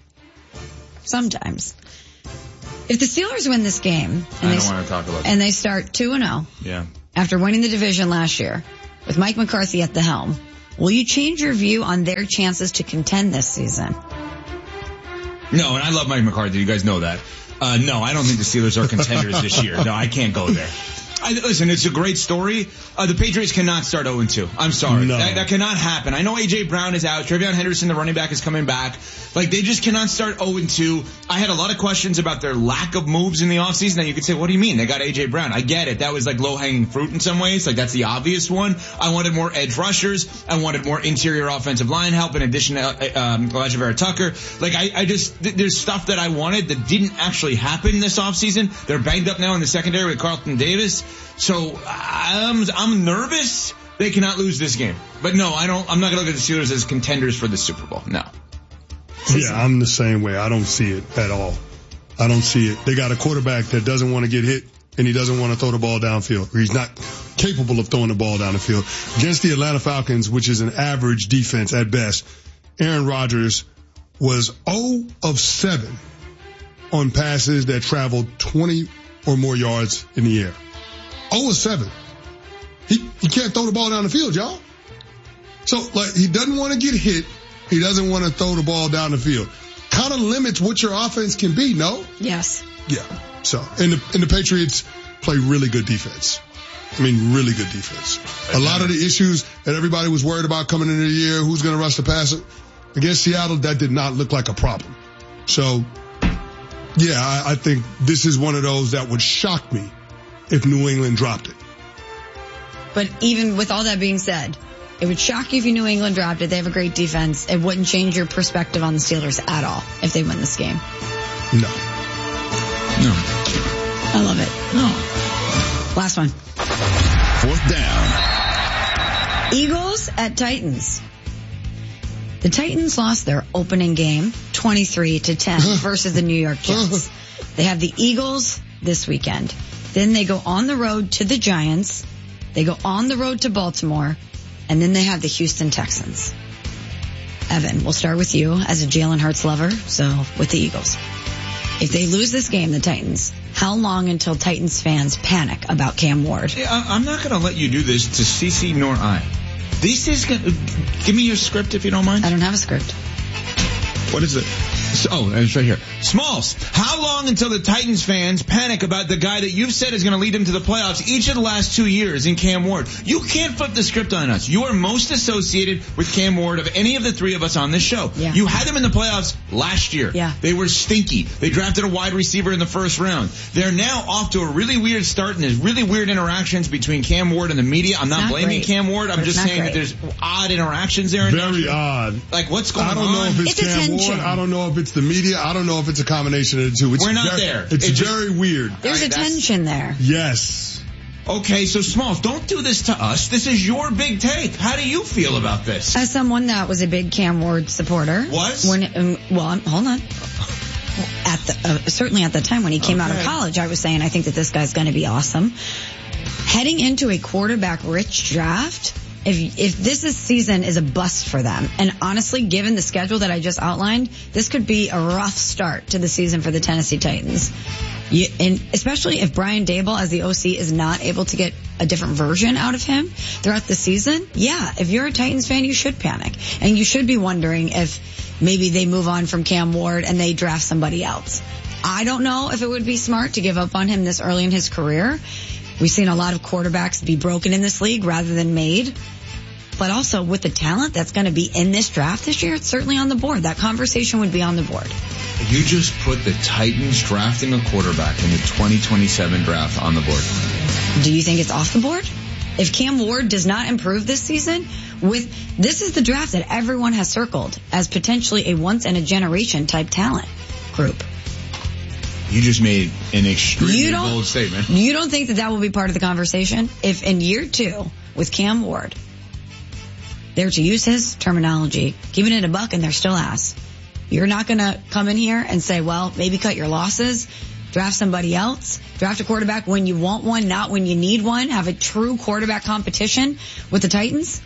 [SPEAKER 1] Sometimes. If the Steelers win this game, and,
[SPEAKER 2] I
[SPEAKER 1] they,
[SPEAKER 2] don't want to talk about that.
[SPEAKER 1] and they start two and oh,
[SPEAKER 2] Yeah.
[SPEAKER 1] after winning the division last year, with Mike McCarthy at the helm, will you change your view on their chances to contend this season?
[SPEAKER 2] No, and I love Mike McCarthy. You guys know that. Uh, no, I don't think the Steelers are contenders this year. No, I can't go there. I, listen, it's a great story. Uh, the Patriots cannot start oh and two. I'm sorry.
[SPEAKER 3] No.
[SPEAKER 2] That, that cannot happen. I know A J. Brown is out. Trevion Henderson, the running back, is coming back. Like, they just cannot start oh and two. I had a lot of questions about their lack of moves in the offseason. Now, you could say, what do you mean? They got A J. Brown. I get it. That was like low-hanging fruit in some ways. Like, that's the obvious one. I wanted more edge rushers. I wanted more interior offensive line help in addition to uh, um, Elijah Vera Tucker. Like, I, I just, th- there's stuff that I wanted that didn't actually happen this offseason. They're banged up now in the secondary with Carlton Davis. So I'm I'm nervous they cannot lose this game. But no, I don't. I'm not going to look at the Steelers as contenders for the Super Bowl. No.
[SPEAKER 3] Yeah, I'm the same way. I don't see it at all. I don't see it. They got a quarterback that doesn't want to get hit and he doesn't want to throw the ball downfield. Or he's not capable of throwing the ball down the field. Against the Atlanta Falcons, which is an average defense at best, Aaron Rodgers was zero of seven on passes that traveled twenty or more yards in the air. zero of seven. He, he can't throw the ball down the field, y'all. So, like, he doesn't want to get hit. He doesn't want to throw the ball down the field. Kind of limits what your offense can be, no?
[SPEAKER 1] Yes.
[SPEAKER 3] Yeah. So, and the, and the Patriots play really good defense. I mean, really good defense. A lot of the issues that everybody was worried about coming into the year, who's going to rush the passer, against Seattle, that did not look like a problem. So, yeah, I, I think this is one of those that would shock me if New England dropped it.
[SPEAKER 1] But even with all that being said, it would shock you if you New England dropped it. They have a great defense. It wouldn't change your perspective on the Steelers at all if they win this game.
[SPEAKER 3] No.
[SPEAKER 2] No.
[SPEAKER 1] I love it.
[SPEAKER 2] No.
[SPEAKER 1] Last one.
[SPEAKER 4] Fourth down.
[SPEAKER 1] Eagles at Titans. The Titans lost their opening game twenty-three to ten versus the New York Jets. They have the Eagles this weekend. Then they go on the road to the Giants. They go on the road to Baltimore. And then they have the Houston Texans. Evan, we'll start with you as a Jalen Hurts lover. So with the Eagles. If they lose this game, the Titans, how long until Titans fans panic about Cam Ward?
[SPEAKER 2] Yeah, I'm not going to let you do this to Cece nor I. This is going to... Give me your script if you don't mind.
[SPEAKER 1] I don't have a script.
[SPEAKER 2] What is it? Oh, it's right here. Smalls, how long until the Titans fans panic about the guy that you've said is going to lead them to the playoffs each of the last two years in Cam Ward? You can't flip the script on us. You are most associated with Cam Ward of any of the three of us on this show.
[SPEAKER 1] Yeah.
[SPEAKER 2] You had them in the playoffs last year.
[SPEAKER 1] Yeah.
[SPEAKER 2] They were stinky. They drafted a wide receiver in the first round. They're now off to a really weird start, and there's really weird interactions between Cam Ward and the media. I'm not,
[SPEAKER 1] not
[SPEAKER 2] blaming
[SPEAKER 1] great.
[SPEAKER 2] Cam Ward. I'm
[SPEAKER 1] But
[SPEAKER 2] just
[SPEAKER 1] it's not
[SPEAKER 2] saying
[SPEAKER 1] great.
[SPEAKER 2] that there's odd interactions there.
[SPEAKER 3] Very odd.
[SPEAKER 2] Like, what's going on?
[SPEAKER 3] I don't know if it's,
[SPEAKER 1] It's
[SPEAKER 3] Cam
[SPEAKER 1] attention.
[SPEAKER 3] Ward. I don't know if it's the media. I don't know if it's a combination of the two. It's
[SPEAKER 2] We're not
[SPEAKER 3] very,
[SPEAKER 2] there.
[SPEAKER 3] It's,
[SPEAKER 2] It's
[SPEAKER 3] very weird.
[SPEAKER 1] There's
[SPEAKER 2] All right,
[SPEAKER 1] a
[SPEAKER 2] that's-
[SPEAKER 1] tension there.
[SPEAKER 3] Yes.
[SPEAKER 2] Okay, so Smalls, don't do this to us. This is your big take. How do you feel about this?
[SPEAKER 1] As someone that was a big Cam Ward supporter.
[SPEAKER 2] Was?
[SPEAKER 1] When, um, well, um, hold on. At the, uh, certainly at the time when he came out of
[SPEAKER 2] Okay.
[SPEAKER 1] college, I was saying I think that this guy's going to be awesome. Heading into a quarterback-rich draft, if if this is season is a bust for them, and honestly, given the schedule that I just outlined, this could be a rough start to the season for the Tennessee Titans. You, and especially if Brian Daboll as the O C is not able to get a different version out of him throughout the season, yeah, if you're a Titans fan, you should panic. And you should be wondering if maybe they move on from Cam Ward and they draft somebody else. I don't know if it would be smart to give up on him this early in his career. We've seen a lot of quarterbacks be broken in this league rather than made. But also with the talent that's going to be in this draft this year, it's certainly on the board. That conversation would be on the board.
[SPEAKER 2] You just put the Titans drafting a quarterback in the twenty twenty-seven draft on the board.
[SPEAKER 1] Do you think it's off the board? If Cam Ward does not improve this season, with this is the draft that everyone has circled as potentially a once in a generation type talent group.
[SPEAKER 2] You just made an extremely
[SPEAKER 1] You don't-
[SPEAKER 2] bold statement.
[SPEAKER 1] You don't think that that will be part of the conversation? If in year two with Cam Ward, They're, to use his terminology, keeping it a buck and they're still ass. You're not going to come in here and say, well, maybe cut your losses, draft somebody else, draft a quarterback when you want one, not when you need one, have a true quarterback competition with the Titans?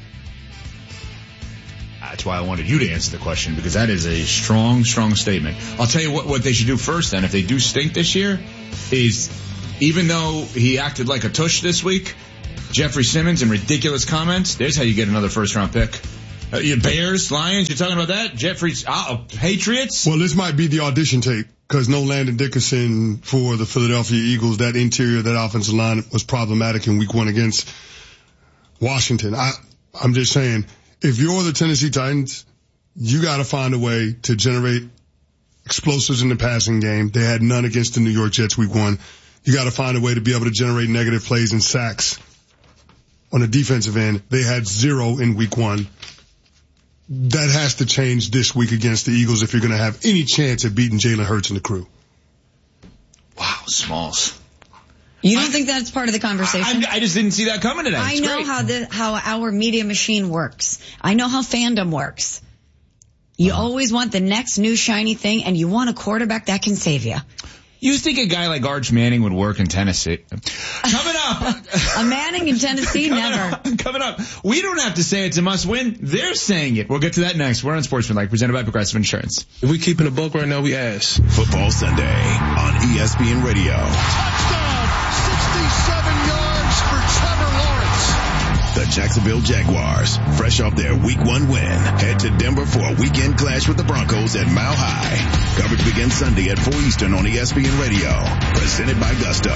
[SPEAKER 2] That's why I wanted you to answer the question, because that is a strong, strong statement. I'll tell you what, what they should do first then, if they do stink this year, is even though he acted like a tush this week, Jeffrey Simmons and ridiculous comments, there's how you get another first-round pick. Uh, you Bears, Lions, you're talking about that? Jeffrey's uh, Patriots?
[SPEAKER 3] Well, this might be the audition tape, because no Landon Dickerson for the Philadelphia Eagles. That interior, that offensive line was problematic in week one against Washington. I, I'm just saying, if you're the Tennessee Titans, you got to find a way to generate explosives in the passing game. They had none against the New York Jets week one. You got to find a way to be able to generate negative plays and sacks on the defensive end. They had zero in week one. That has to change this week against the Eagles if you're going to have any chance at beating Jalen Hurts and the crew.
[SPEAKER 2] Wow, Smalls.
[SPEAKER 1] You don't I, think that's part of the conversation?
[SPEAKER 2] I, I just didn't see that coming today.
[SPEAKER 1] I
[SPEAKER 2] it's
[SPEAKER 1] know
[SPEAKER 2] great.
[SPEAKER 1] how the how our media machine works. I know how fandom works. You uh-huh. always want the next new shiny thing, and you want a quarterback that can save you.
[SPEAKER 2] You think a guy like Arch Manning would work in Tennessee? Coming up.
[SPEAKER 1] A Manning in Tennessee?
[SPEAKER 2] coming
[SPEAKER 1] Never.
[SPEAKER 2] Up, coming up. We don't have to say it's a must win. They're saying it. We'll get to that next. We're on Sportsmanlike, presented by Progressive Insurance.
[SPEAKER 7] If we keeping a buck right now, we ass.
[SPEAKER 4] Football Sunday on E S P N Radio.
[SPEAKER 9] Touchdown! sixty-seven yards for Trevor Lawrence.
[SPEAKER 4] The Jacksonville Jaguars, fresh off their week one win, head to Denver for a weekend clash with the Broncos at Mile High. Coverage begins Sunday at four Eastern on E S P N Radio. Presented by Gusto.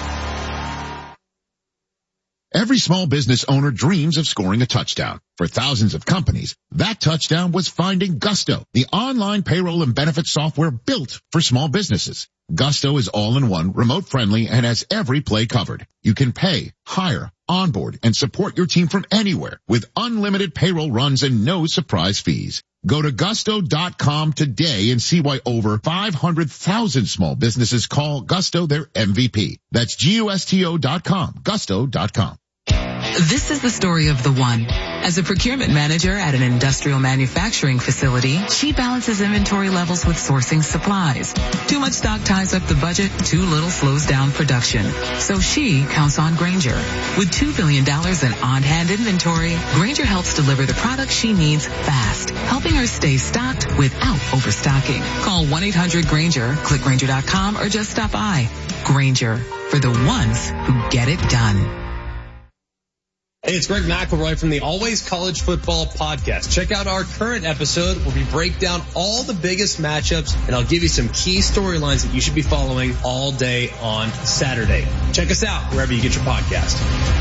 [SPEAKER 11] Every small business owner dreams of scoring a touchdown. For thousands of companies, that touchdown was finding Gusto, the online payroll and benefits software built for small businesses. Gusto is all-in-one, remote-friendly, and has every play covered. You can pay, hire, onboard, and support your team from anywhere with unlimited payroll runs and no surprise fees. Go to gusto dot com today and see why over five hundred thousand small businesses call Gusto their M V P. That's G U S T O dot com, gusto dot com.
[SPEAKER 12] This is the story of the one. As a procurement manager at an industrial manufacturing facility, she balances inventory levels with sourcing supplies. Too much stock ties up the budget, too little slows down production. So she counts on Grainger. With two billion dollars in on-hand inventory, Grainger helps deliver the products she needs fast, helping her stay stocked without overstocking. Call one eight hundred Grainger, click Grainger dot com, or just stop by. Grainger, for the ones who get it done.
[SPEAKER 13] Hey, it's Greg McElroy from the Always College Football Podcast. Check out our current episode where we break down all the biggest matchups, and I'll give you some key storylines that you should be following all day on Saturday. Check us out wherever you get your podcast.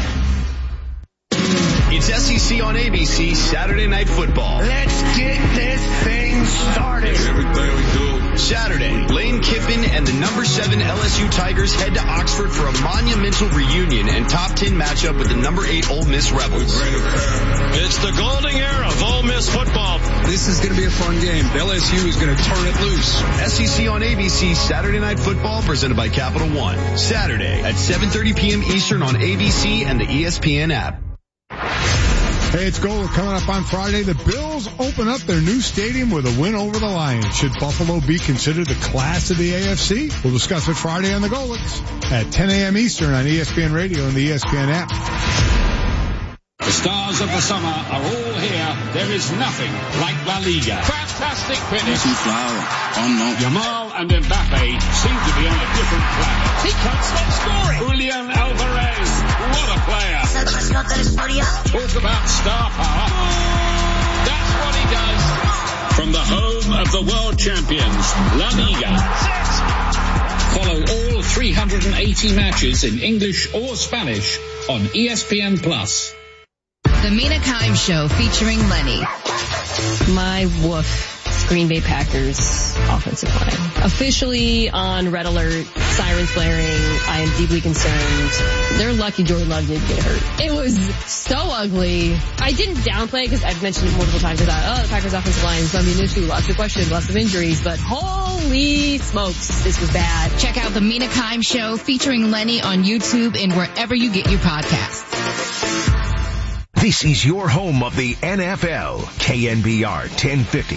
[SPEAKER 8] It's S E C on A B C Saturday Night Football.
[SPEAKER 9] Let's get this thing started.
[SPEAKER 8] Everything we do. Saturday, Lane Kiffin and the number seven L S U Tigers head to Oxford for a monumental reunion and top ten matchup with the number eight Ole Miss Rebels.
[SPEAKER 14] It's the golden era of Ole Miss football.
[SPEAKER 15] This is going to be a fun game. L S U is going to turn it loose.
[SPEAKER 8] S E C on A B C Saturday Night Football, presented by Capital One. Saturday at seven thirty p.m. Eastern on A B C and the E S P N app.
[SPEAKER 27] Hey, it's Gold coming up on Friday. The Bills open up their new stadium with a win over the Lions. Should Buffalo be considered the class of the A F C? We'll discuss it Friday on the Golets at ten a.m. Eastern on E S P N Radio and the E S P N app.
[SPEAKER 28] The stars of the summer are all here. There is nothing like La Liga. Fantastic finish. Yamal and Mbappe seem to be on a different planet. He can't stop scoring. Julian Alvarez, what a player. Talk about star power. That's what he does. From the home of the world champions, La Liga. Follow all three hundred eighty matches in English or Spanish on E S P N Plus.
[SPEAKER 29] The Mina Kimes Show featuring Lenny.
[SPEAKER 30] My woof. Green Bay Packers offensive line. Officially on red alert, sirens blaring. I am deeply concerned. They're lucky Jordan Love didn't get hurt. It was so ugly. I didn't downplay it because I've mentioned it multiple times. I thought, oh, the Packers offensive line is going to be an issue. Lots of questions, lots of injuries. But holy smokes, this was bad.
[SPEAKER 29] Check out the Mina Kimes Show featuring Lenny on YouTube and wherever you get your podcasts.
[SPEAKER 8] This is your home of the N F L, K N B R ten fifty.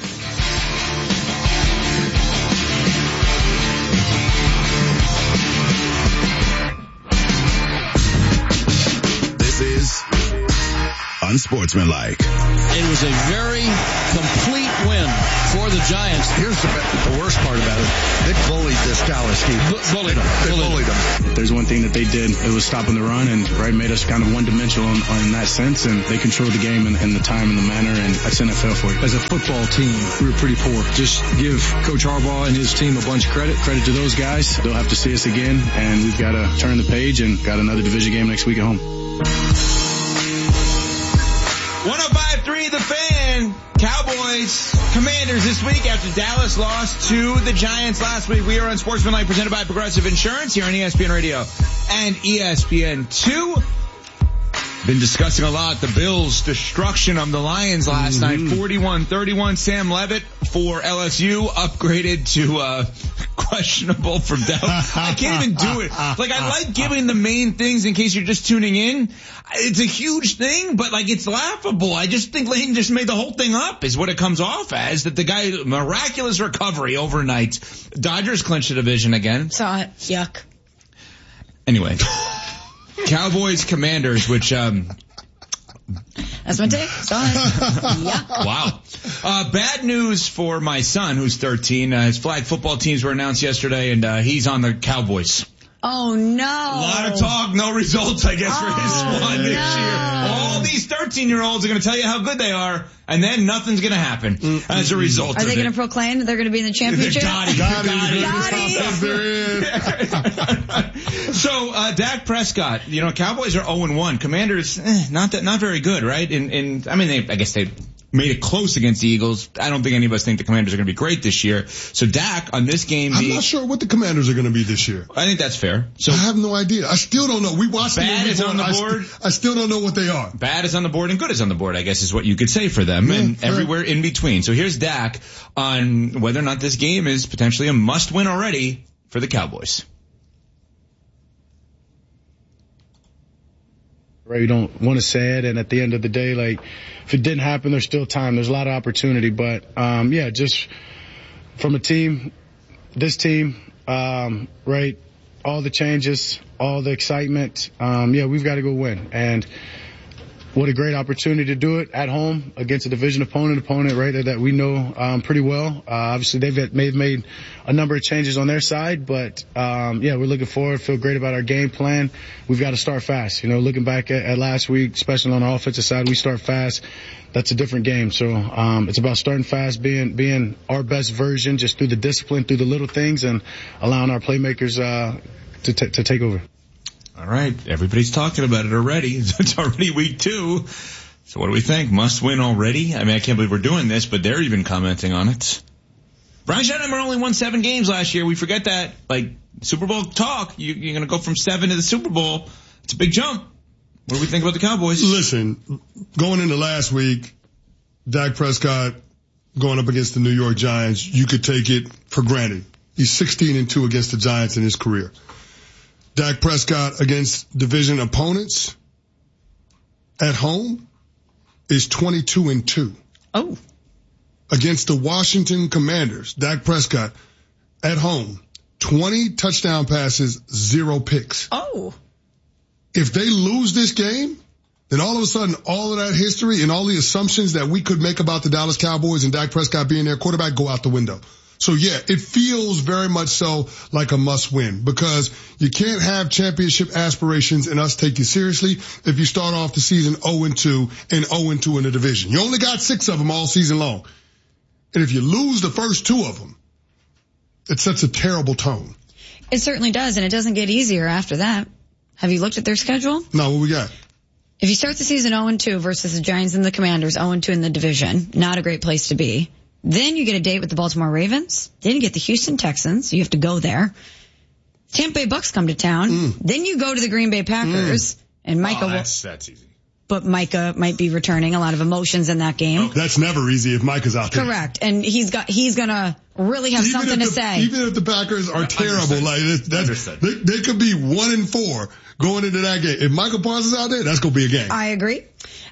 [SPEAKER 4] This is Unsportsmanlike.
[SPEAKER 5] It was a very complete win for the Giants.
[SPEAKER 15] Here's the, the worst part about it. They bullied this Dallas team.
[SPEAKER 5] B- bullied them.
[SPEAKER 15] They bullied, bullied them.
[SPEAKER 10] If there's one thing that they did, it was stopping the run and right made us kind of one-dimensional in, in that sense. And they controlled the game in, in the time and the manner, and that's N F L for you.
[SPEAKER 15] As a football team, we were pretty poor. Just give Coach Harbaugh and his team a bunch of credit. Credit to those guys.
[SPEAKER 10] They'll have to see us again, and we've got to turn the page and got another division game next week at home.
[SPEAKER 2] one oh five point three The Fan. Cowboys, Commanders this week after Dallas lost to the Giants last week. We are on Sportsmanlike, presented by Progressive Insurance here on E S P N Radio and E S P N two. Been discussing a lot the Bills' destruction of the Lions last mm-hmm. night, forty-one thirty-one. Sam Levitt for L S U upgraded to uh questionable for doubt. I can't even do it. Like, I like giving the main things in case you're just tuning in. It's a huge thing, but like, it's laughable. I just think Lane just made the whole thing up is what it comes off as, that the guy, miraculous recovery overnight. Dodgers clinched the division again.
[SPEAKER 1] Saw it. Yuck.
[SPEAKER 2] Anyway. Cowboys, Commanders, which, um,
[SPEAKER 1] that's my take. Saw it. Yeah.
[SPEAKER 2] Wow. Uh, bad news for my son, who's thirteen. Uh, his flag football teams were announced yesterday, and uh, he's on the Cowboys.
[SPEAKER 1] Oh, no.
[SPEAKER 2] A lot of talk, no results, I guess, for
[SPEAKER 1] oh,
[SPEAKER 2] his squad
[SPEAKER 1] no.
[SPEAKER 2] this year. All these thirteen-year-olds are going to tell you how good they are, and then nothing's going to happen mm-hmm. as a result
[SPEAKER 1] Are
[SPEAKER 2] of
[SPEAKER 1] they going
[SPEAKER 2] it.
[SPEAKER 1] to proclaim that they're going to be in the championship?
[SPEAKER 2] Gotti. Gotti. Gotti. So, uh, Dak Prescott, you know, Cowboys are oh and one. Commanders, eh, not that, not very good, right? And, and I mean, they, I guess they made it close against the Eagles. I don't think any of us think the Commanders are going to be great this year. So Dak on this game,
[SPEAKER 3] I'm
[SPEAKER 2] the,
[SPEAKER 3] not sure what the Commanders are going to be this year.
[SPEAKER 2] I think that's fair. So
[SPEAKER 3] I have no idea. I still don't know. We watched
[SPEAKER 2] bad
[SPEAKER 3] the
[SPEAKER 2] is on the
[SPEAKER 3] I
[SPEAKER 2] board.
[SPEAKER 3] St- I still don't know what they are.
[SPEAKER 2] Bad is on the board and good is on the board, I guess, is what you could say for them, yeah, and fair. Everywhere in between. So here's Dak on whether or not this game is potentially a must-win already for the Cowboys.
[SPEAKER 10] Right, you don't want to say it, and at the end of the day, like, if it didn't happen, there's still time. There's a lot of opportunity, but um, yeah, just from a team, this team, um, right, all the changes, all the excitement, um, yeah, we've got to go win, and what a great opportunity to do it at home against a division opponent, opponent right that we know um, pretty well. Uh, obviously, they've made, made a number of changes on their side, but um, yeah, we're looking forward. Feel great about our game plan. We've got to start fast. You know, looking back at, at last week, especially on the offensive side, we start fast. That's a different game. So um, it's about starting fast, being being our best version, just through the discipline, through the little things, and allowing our playmakers uh, to t- to take over.
[SPEAKER 2] All right. Everybody's talking about it already. It's already week two. So what do we think? Must win already? I mean, I can't believe we're doing this, but they're even commenting on it. Brian Schottenheimer only won seven games last year. We forget that. Like, Super Bowl talk, you, you're going to go from seven to the Super Bowl. It's a big jump. What do we think about the Cowboys?
[SPEAKER 3] Listen, going into last week, Dak Prescott going up against the New York Giants, you could take it for granted. He's sixteen and two against the Giants in his career. Dak Prescott against division opponents at home is twenty-two and two.
[SPEAKER 1] Oh.
[SPEAKER 3] Against the Washington Commanders, Dak Prescott at home, twenty touchdown passes, zero picks.
[SPEAKER 1] Oh.
[SPEAKER 3] If they lose this game, then all of a sudden all of that history and all the assumptions that we could make about the Dallas Cowboys and Dak Prescott being their quarterback go out the window. So yeah, it feels very much so like a must win because you can't have championship aspirations and us take you seriously if you start off the season oh and two and oh and two in the division. You only got six of them all season long. And if you lose the first two of them, it sets a terrible tone.
[SPEAKER 1] It certainly does, and it doesn't get easier after that. Have you looked at their schedule?
[SPEAKER 3] No, what we got?
[SPEAKER 1] If you start the season oh and two versus the Giants and the Commanders, oh and two in the division, not a great place to be. Then you get a date with the Baltimore Ravens. Then you get the Houston Texans. You have to go there. Tampa Bay Bucks come to town. Mm. Then you go to the Green Bay Packers. Mm. And Micah,
[SPEAKER 2] oh, that's, that's easy.
[SPEAKER 1] But Micah might be returning. A lot of emotions in that game.
[SPEAKER 3] Okay. That's never easy if Micah's out there.
[SPEAKER 1] Correct. And he's got, he's gonna really have
[SPEAKER 3] even
[SPEAKER 1] something
[SPEAKER 3] the,
[SPEAKER 1] to say.
[SPEAKER 3] Even if the Packers are terrible, like that's, they, they could be one and four going into that game. If Michael Parsons is out there, that's gonna be a game.
[SPEAKER 1] I agree.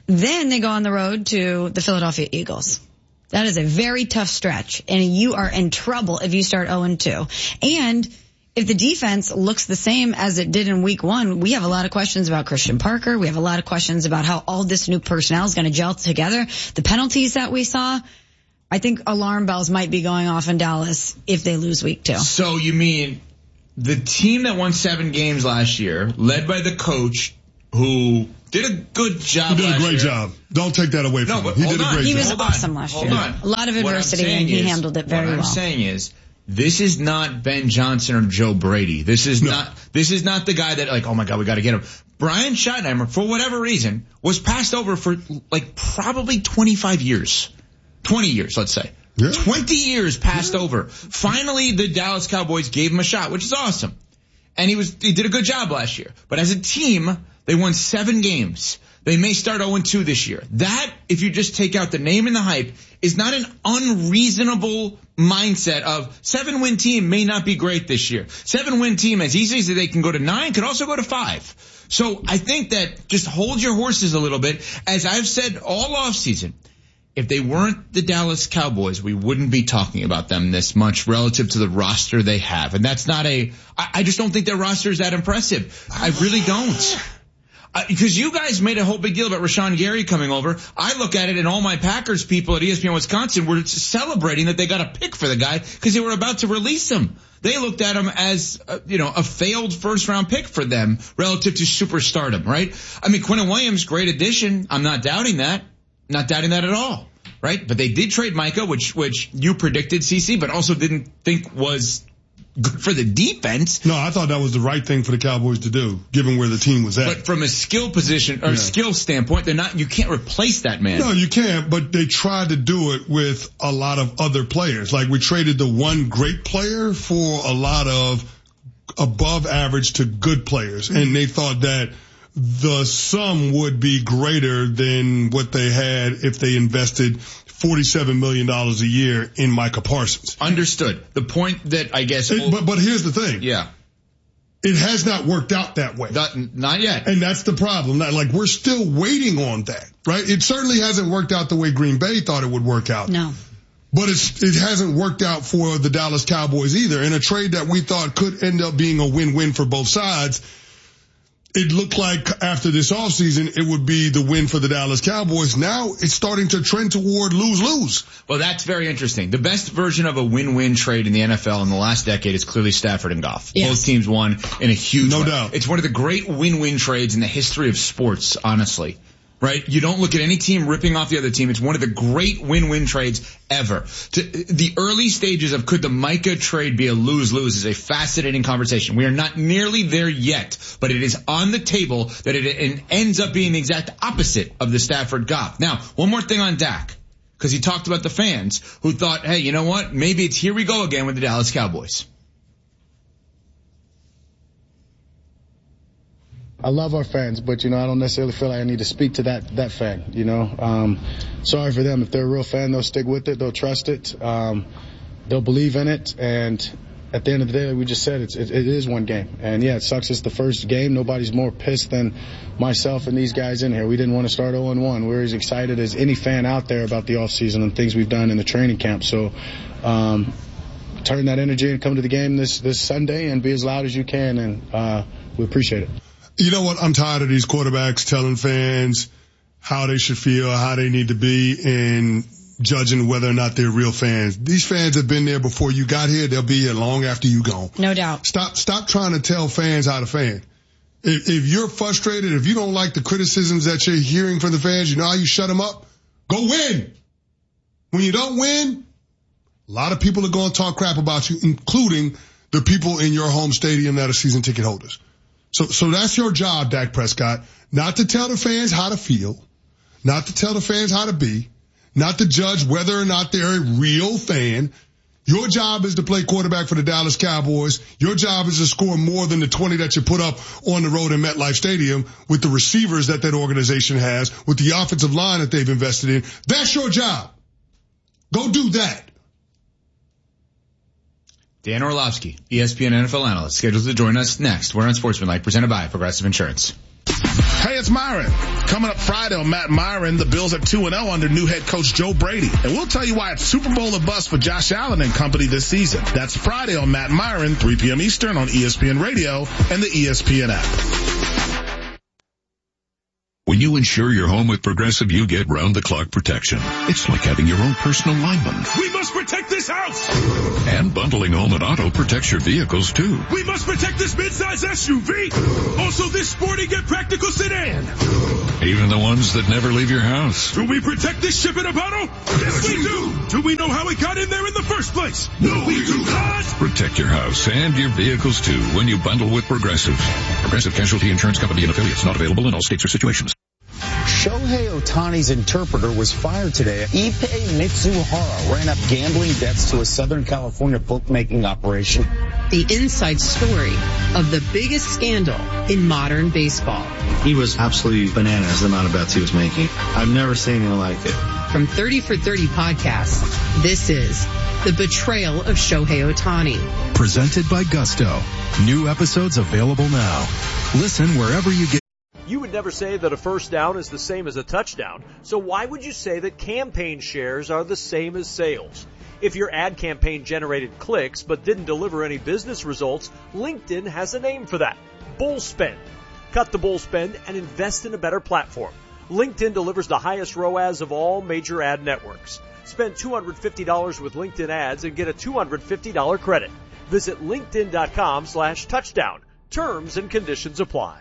[SPEAKER 1] Then they go on the road to the Philadelphia Eagles. That is a very tough stretch, and you are in trouble if you start oh and two. And if the defense looks the same as it did in week one, we have a lot of questions about Christian Parker. We have a lot of questions about how all this new personnel is going to gel together. The penalties that we saw, I think alarm bells might be going off in Dallas if they lose week two.
[SPEAKER 2] So you mean the team that won seven games last year, led by the coach who did a good job.
[SPEAKER 3] He did a great
[SPEAKER 2] year.
[SPEAKER 3] job. Don't take that away from
[SPEAKER 2] no,
[SPEAKER 3] him.
[SPEAKER 2] But
[SPEAKER 3] he
[SPEAKER 2] hold
[SPEAKER 3] did
[SPEAKER 2] on.
[SPEAKER 3] a great
[SPEAKER 1] he
[SPEAKER 3] job.
[SPEAKER 1] was
[SPEAKER 2] hold
[SPEAKER 1] awesome
[SPEAKER 2] on.
[SPEAKER 1] last
[SPEAKER 2] hold
[SPEAKER 1] year.
[SPEAKER 2] On.
[SPEAKER 1] A lot of adversity, and he
[SPEAKER 2] is,
[SPEAKER 1] handled it very
[SPEAKER 2] what
[SPEAKER 1] well.
[SPEAKER 2] What I'm saying is, this is not Ben Johnson or Joe Brady. This is no. not. This is not the guy that like, oh my God, we got to get him. Brian Schottenheimer, for whatever reason, was passed over for like probably twenty-five years, twenty years, let's say.
[SPEAKER 3] Yeah.
[SPEAKER 2] twenty years passed yeah. over. Finally, the Dallas Cowboys gave him a shot, which is awesome. And he was he did a good job last year. But as a team, they won seven games. They may start oh and two this year. That, if you just take out the name and the hype, is not an unreasonable mindset of seven-win team may not be great this year. Seven-win team, as easy as they can go to nine, could also go to five. So I think that just hold your horses a little bit. As I've said all offseason, if they weren't the Dallas Cowboys, we wouldn't be talking about them this much relative to the roster they have. And that's not a, I, I just don't think their roster is that impressive. I really don't. Because uh, you guys made a whole big deal about Rashawn Gary coming over. I look at it, and all my Packers people at E S P N Wisconsin were celebrating that they got a pick for the guy because they were about to release him. They looked at him as, uh, you know, a failed first-round pick for them relative to superstardom, right? I mean, Quinnen Williams, great addition. I'm not doubting that. Not doubting that at all, right? But they did trade Micah, which which you predicted, C C, but also didn't think was good for the defense.
[SPEAKER 3] No, I thought that was the right thing for the Cowboys to do, given where the team was at.
[SPEAKER 2] But from a skill position or yeah. skill standpoint, they're not. You can't replace that man.
[SPEAKER 3] No, you can't. But they tried to do it with a lot of other players. Like we traded the one great player for a lot of above average to good players, and they thought that the sum would be greater than what they had if they invested forty-seven million dollars a year in Micah Parsons.
[SPEAKER 2] Understood. The point that I guess...
[SPEAKER 3] It, but, but here's the thing.
[SPEAKER 2] Yeah.
[SPEAKER 3] It has not worked out that way.
[SPEAKER 2] Not, not yet.
[SPEAKER 3] And that's the problem. Like, we're still waiting on that, right? It certainly hasn't worked out the way Green Bay thought it would work out.
[SPEAKER 1] No.
[SPEAKER 3] But it's, it hasn't worked out for the Dallas Cowboys either. In a trade that we thought could end up being a win-win for both sides, it looked like after this offseason, it would be the win for the Dallas Cowboys. Now it's starting to trend toward lose-lose.
[SPEAKER 2] Well, that's very interesting. The best version of a win-win trade in the N F L in the last decade is clearly Stafford and Goff.
[SPEAKER 1] Yes.
[SPEAKER 2] Both teams won in a huge
[SPEAKER 3] No
[SPEAKER 2] way.
[SPEAKER 3] doubt.
[SPEAKER 2] It's one of the great win-win trades in the history of sports, honestly. Right? You don't look at any team ripping off the other team. It's one of the great win-win trades ever. To, the early stages of could the Micah trade be a lose-lose is a fascinating conversation. We are not nearly there yet, but it is on the table that it, it ends up being the exact opposite of the Stafford Goff. Now, one more thing on Dak, because he talked about the fans who thought, hey, you know what? Maybe it's here we go again with the Dallas Cowboys.
[SPEAKER 10] I love our fans, but, you know, I don't necessarily feel like I need to speak to that, that fan, you know. Um, sorry for them. If they're a real fan, they'll stick with it. They'll trust it. Um, they'll believe in it. And at the end of the day, like we just said, it's, it, it is one game. And, yeah, it sucks it's the first game. Nobody's more pissed than myself and these guys in here. We didn't want to start oh and one. We're as excited as any fan out there about the offseason and things we've done in the training camp. So, um, turn that energy and come to the game this, this Sunday and be as loud as you can. And uh, we appreciate it.
[SPEAKER 3] You know what? I'm tired of these quarterbacks telling fans how they should feel, how they need to be, and judging whether or not they're real fans. These fans have been there before you got here. They'll be here long after you gone.
[SPEAKER 1] No doubt.
[SPEAKER 3] Stop, stop trying to tell fans how to fan. If, if you're frustrated, if you don't like the criticisms that you're hearing from the fans, you know how you shut them up? Go win. When you don't win, a lot of people are going to talk crap about you, including the people in your home stadium that are season ticket holders. So, so that's your job, Dak Prescott, not to tell the fans how to feel, not to tell the fans how to be, not to judge whether or not they're a real fan. Your job is to play quarterback for the Dallas Cowboys. Your job is to score more than the twenty that you put up on the road in MetLife Stadium with the receivers that that organization has, with the offensive line that they've invested in. That's your job. Go do that.
[SPEAKER 2] Dan Orlovsky, E S P N N F L analyst, scheduled to join us next. We're on Sportsmanlike, presented by Progressive Insurance.
[SPEAKER 6] Hey, it's Myron. Coming up Friday on Matt Myron, the Bills are two and oh under new head coach Joe Brady. And we'll tell you why it's Super Bowl or bust for Josh Allen and company this season. That's Friday on Matt Myron, three p.m. Eastern on E S P N Radio and the E S P N app.
[SPEAKER 16] When you insure your home with Progressive, you get round-the-clock protection. It's like having your own personal lineman.
[SPEAKER 14] We must protect this house!
[SPEAKER 16] And bundling home and auto protects your vehicles, too.
[SPEAKER 14] We must protect this midsize S U V! Also this sporty yet practical sedan!
[SPEAKER 16] Even the ones that never leave your house.
[SPEAKER 14] Do we protect this ship in a bottle? Yes, we do! Do we know how it got in there in the first place? No, we do not!
[SPEAKER 16] Protect your house and your vehicles, too, when you bundle with Progressive. Progressive Casualty Insurance Company and affiliates, not available in all states or situations.
[SPEAKER 17] Shohei Ohtani's interpreter was fired today. Ippei Mitsuhara ran up gambling debts to a Southern California bookmaking operation.
[SPEAKER 18] The inside story of the biggest scandal in modern baseball.
[SPEAKER 19] He was absolutely bananas, the amount of bets he was making. I've never seen anything like it.
[SPEAKER 18] From thirty for thirty podcasts, this is The Betrayal of Shohei Ohtani.
[SPEAKER 20] Presented by Gusto. New episodes available now. Listen wherever you get.
[SPEAKER 21] You would never say that a first down is the same as a touchdown, so why would you say that campaign shares are the same as sales? If your ad campaign generated clicks but didn't deliver any business results, LinkedIn has a name for that. Bull spend. Cut the bull spend and invest in a better platform. LinkedIn delivers the highest R O A S of all major ad networks. Spend two hundred fifty dollars with LinkedIn ads and get a two hundred fifty dollars credit. Visit linkedin.com slash touchdown. Terms and conditions apply.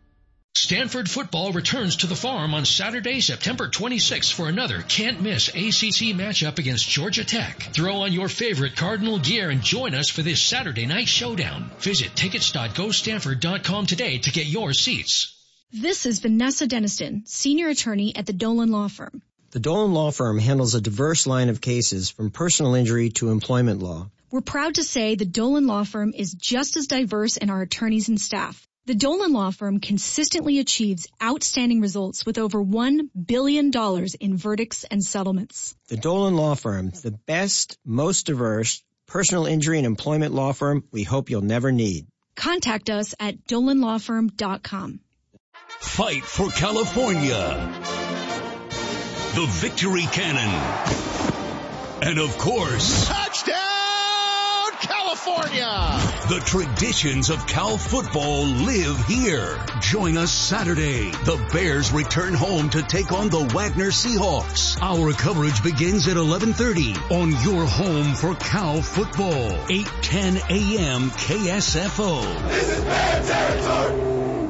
[SPEAKER 22] Stanford football returns to the Farm on Saturday, September twenty-sixth for another can't-miss A C C matchup against Georgia Tech. Throw on your favorite Cardinal gear and join us for this Saturday night showdown. Visit tickets dot go stanford dot com today to get your seats.
[SPEAKER 23] This is Vanessa Deniston, senior attorney at the Dolan Law Firm.
[SPEAKER 24] The Dolan Law Firm handles a diverse line of cases from personal injury to employment law.
[SPEAKER 23] We're proud to say the Dolan Law Firm is just as diverse in our attorneys and staff. The Dolan Law Firm consistently achieves outstanding results with over one billion dollars in verdicts and settlements.
[SPEAKER 24] The Dolan Law Firm, the best, most diverse personal injury and employment law firm we hope you'll never need.
[SPEAKER 23] Contact us at dolan law firm dot com.
[SPEAKER 8] Fight for California. The Victory Cannon. And of course,
[SPEAKER 9] touchdown California!
[SPEAKER 8] The traditions of Cal football live here. Join us Saturday. The Bears return home to take on the Wagner Seahawks. Our coverage begins at eleven thirty on your home for Cal football. eight ten a.m. K S F O.
[SPEAKER 9] This is Bear territory!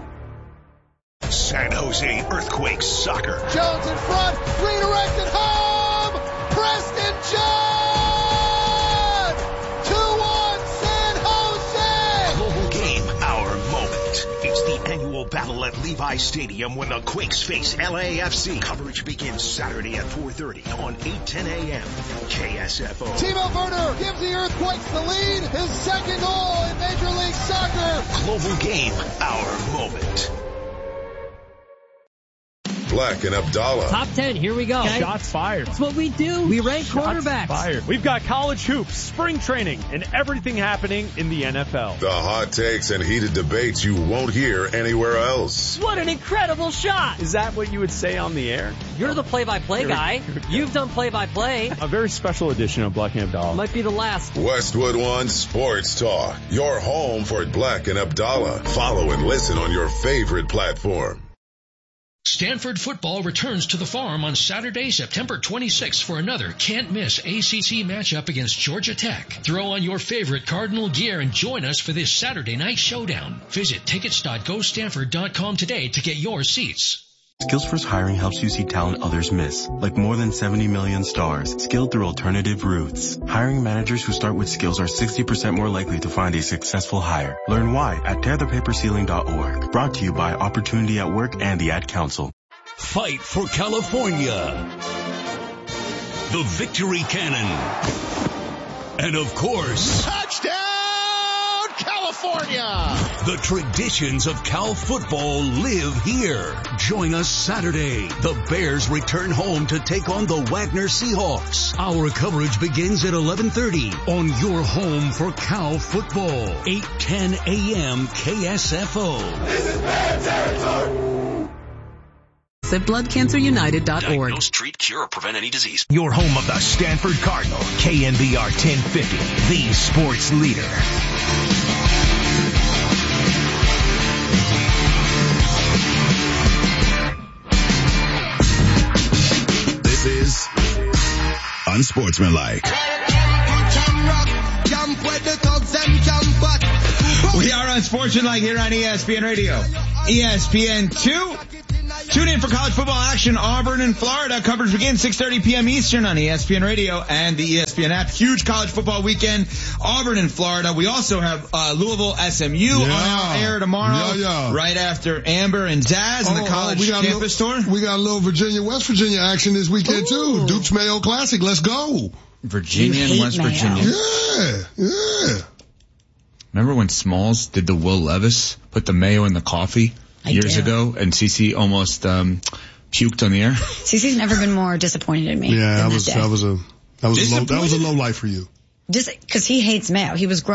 [SPEAKER 8] San Jose Earthquakes soccer.
[SPEAKER 9] Jones in front, redirected home! Preston Jones!
[SPEAKER 8] Annual battle at Levi Stadium when the Quakes face L A F C. Coverage begins Saturday at four thirty on eight ten a.m. K S F O.
[SPEAKER 9] Timo Werner gives the Earthquakes the lead. His second goal in Major League Soccer.
[SPEAKER 8] Global Game, our moment.
[SPEAKER 31] Black and Abdallah.
[SPEAKER 32] Top ten, here we go.
[SPEAKER 33] Okay. Shots fired.
[SPEAKER 32] That's what we do. We rank
[SPEAKER 33] Shots
[SPEAKER 32] quarterbacks.
[SPEAKER 33] Fired. We've got college hoops, spring training, and everything happening in the N F L.
[SPEAKER 31] The hot takes and heated debates you won't hear anywhere else.
[SPEAKER 32] What an incredible shot.
[SPEAKER 33] Is that what you would say on the air?
[SPEAKER 32] You're the play-by-play here, guy. Here You've done play-by-play.
[SPEAKER 33] A very special edition of Black and Abdallah.
[SPEAKER 32] Might be the last.
[SPEAKER 31] Westwood One Sports Talk. Your home for Black and Abdallah. Follow and listen on your favorite platform.
[SPEAKER 22] Stanford football returns to the Farm on Saturday, September twenty-sixth for another can't-miss A C C matchup against Georgia Tech. Throw on your favorite Cardinal gear and join us for this Saturday night showdown. Visit tickets dot go stanford dot com today to get your seats.
[SPEAKER 34] SkillsFirst Hiring helps you see talent others miss, like more than seventy million stars, skilled through alternative routes. Hiring managers who start with skills are sixty percent more likely to find a successful hire. Learn why at tear the paper ceiling dot org. Brought to you by Opportunity at Work and the Ad Council.
[SPEAKER 8] Fight for California. The Victory Cannon. And of course,
[SPEAKER 9] touchdown California! California.
[SPEAKER 8] The traditions of Cal football live here. Join us Saturday. The Bears return home to take on the Wagner Seahawks. Our coverage begins at eleven thirty on your home for Cal football. eight ten a.m. K S F O.
[SPEAKER 4] This is Bear territory.
[SPEAKER 5] At blood cancer united dot org.
[SPEAKER 7] Diagnose, treat, cure, or prevent any disease.
[SPEAKER 10] Your home of the Stanford Cardinal. K N B R ten fifty, the sports leader.
[SPEAKER 11] This is Unsportsmanlike.
[SPEAKER 2] We are Unsportsmanlike here on E S P N Radio. E S P N two. Tune in for college football action. Auburn and Florida. Coverage begins six thirty p.m. Eastern on E S P N Radio and the E S P N app. Huge college football weekend. Auburn and Florida. We also have uh, Louisville S M U
[SPEAKER 3] yeah.
[SPEAKER 2] on our air tomorrow.
[SPEAKER 3] Yeah, yeah.
[SPEAKER 2] Right after Amber and Zaz
[SPEAKER 3] oh,
[SPEAKER 2] in the college
[SPEAKER 3] oh, we got
[SPEAKER 2] campus
[SPEAKER 3] little,
[SPEAKER 2] tour.
[SPEAKER 3] We got a little Virginia, West Virginia action this weekend
[SPEAKER 2] Ooh.
[SPEAKER 3] too. Duke's Mayo Classic. Let's go.
[SPEAKER 2] Virginia and West Mayo. Virginia.
[SPEAKER 3] Yeah, yeah.
[SPEAKER 2] Remember when Smalls did the Will Levis, put the mayo in the coffee
[SPEAKER 1] I
[SPEAKER 2] years
[SPEAKER 1] do.
[SPEAKER 2] ago, and Cece almost um, puked on the air?
[SPEAKER 1] Cece's never been more disappointed in me.
[SPEAKER 3] Yeah,
[SPEAKER 1] than
[SPEAKER 3] that was
[SPEAKER 1] that, day.
[SPEAKER 3] that was a that was a low, that was a low life for you.
[SPEAKER 1] Just because he hates mayo. He was gross.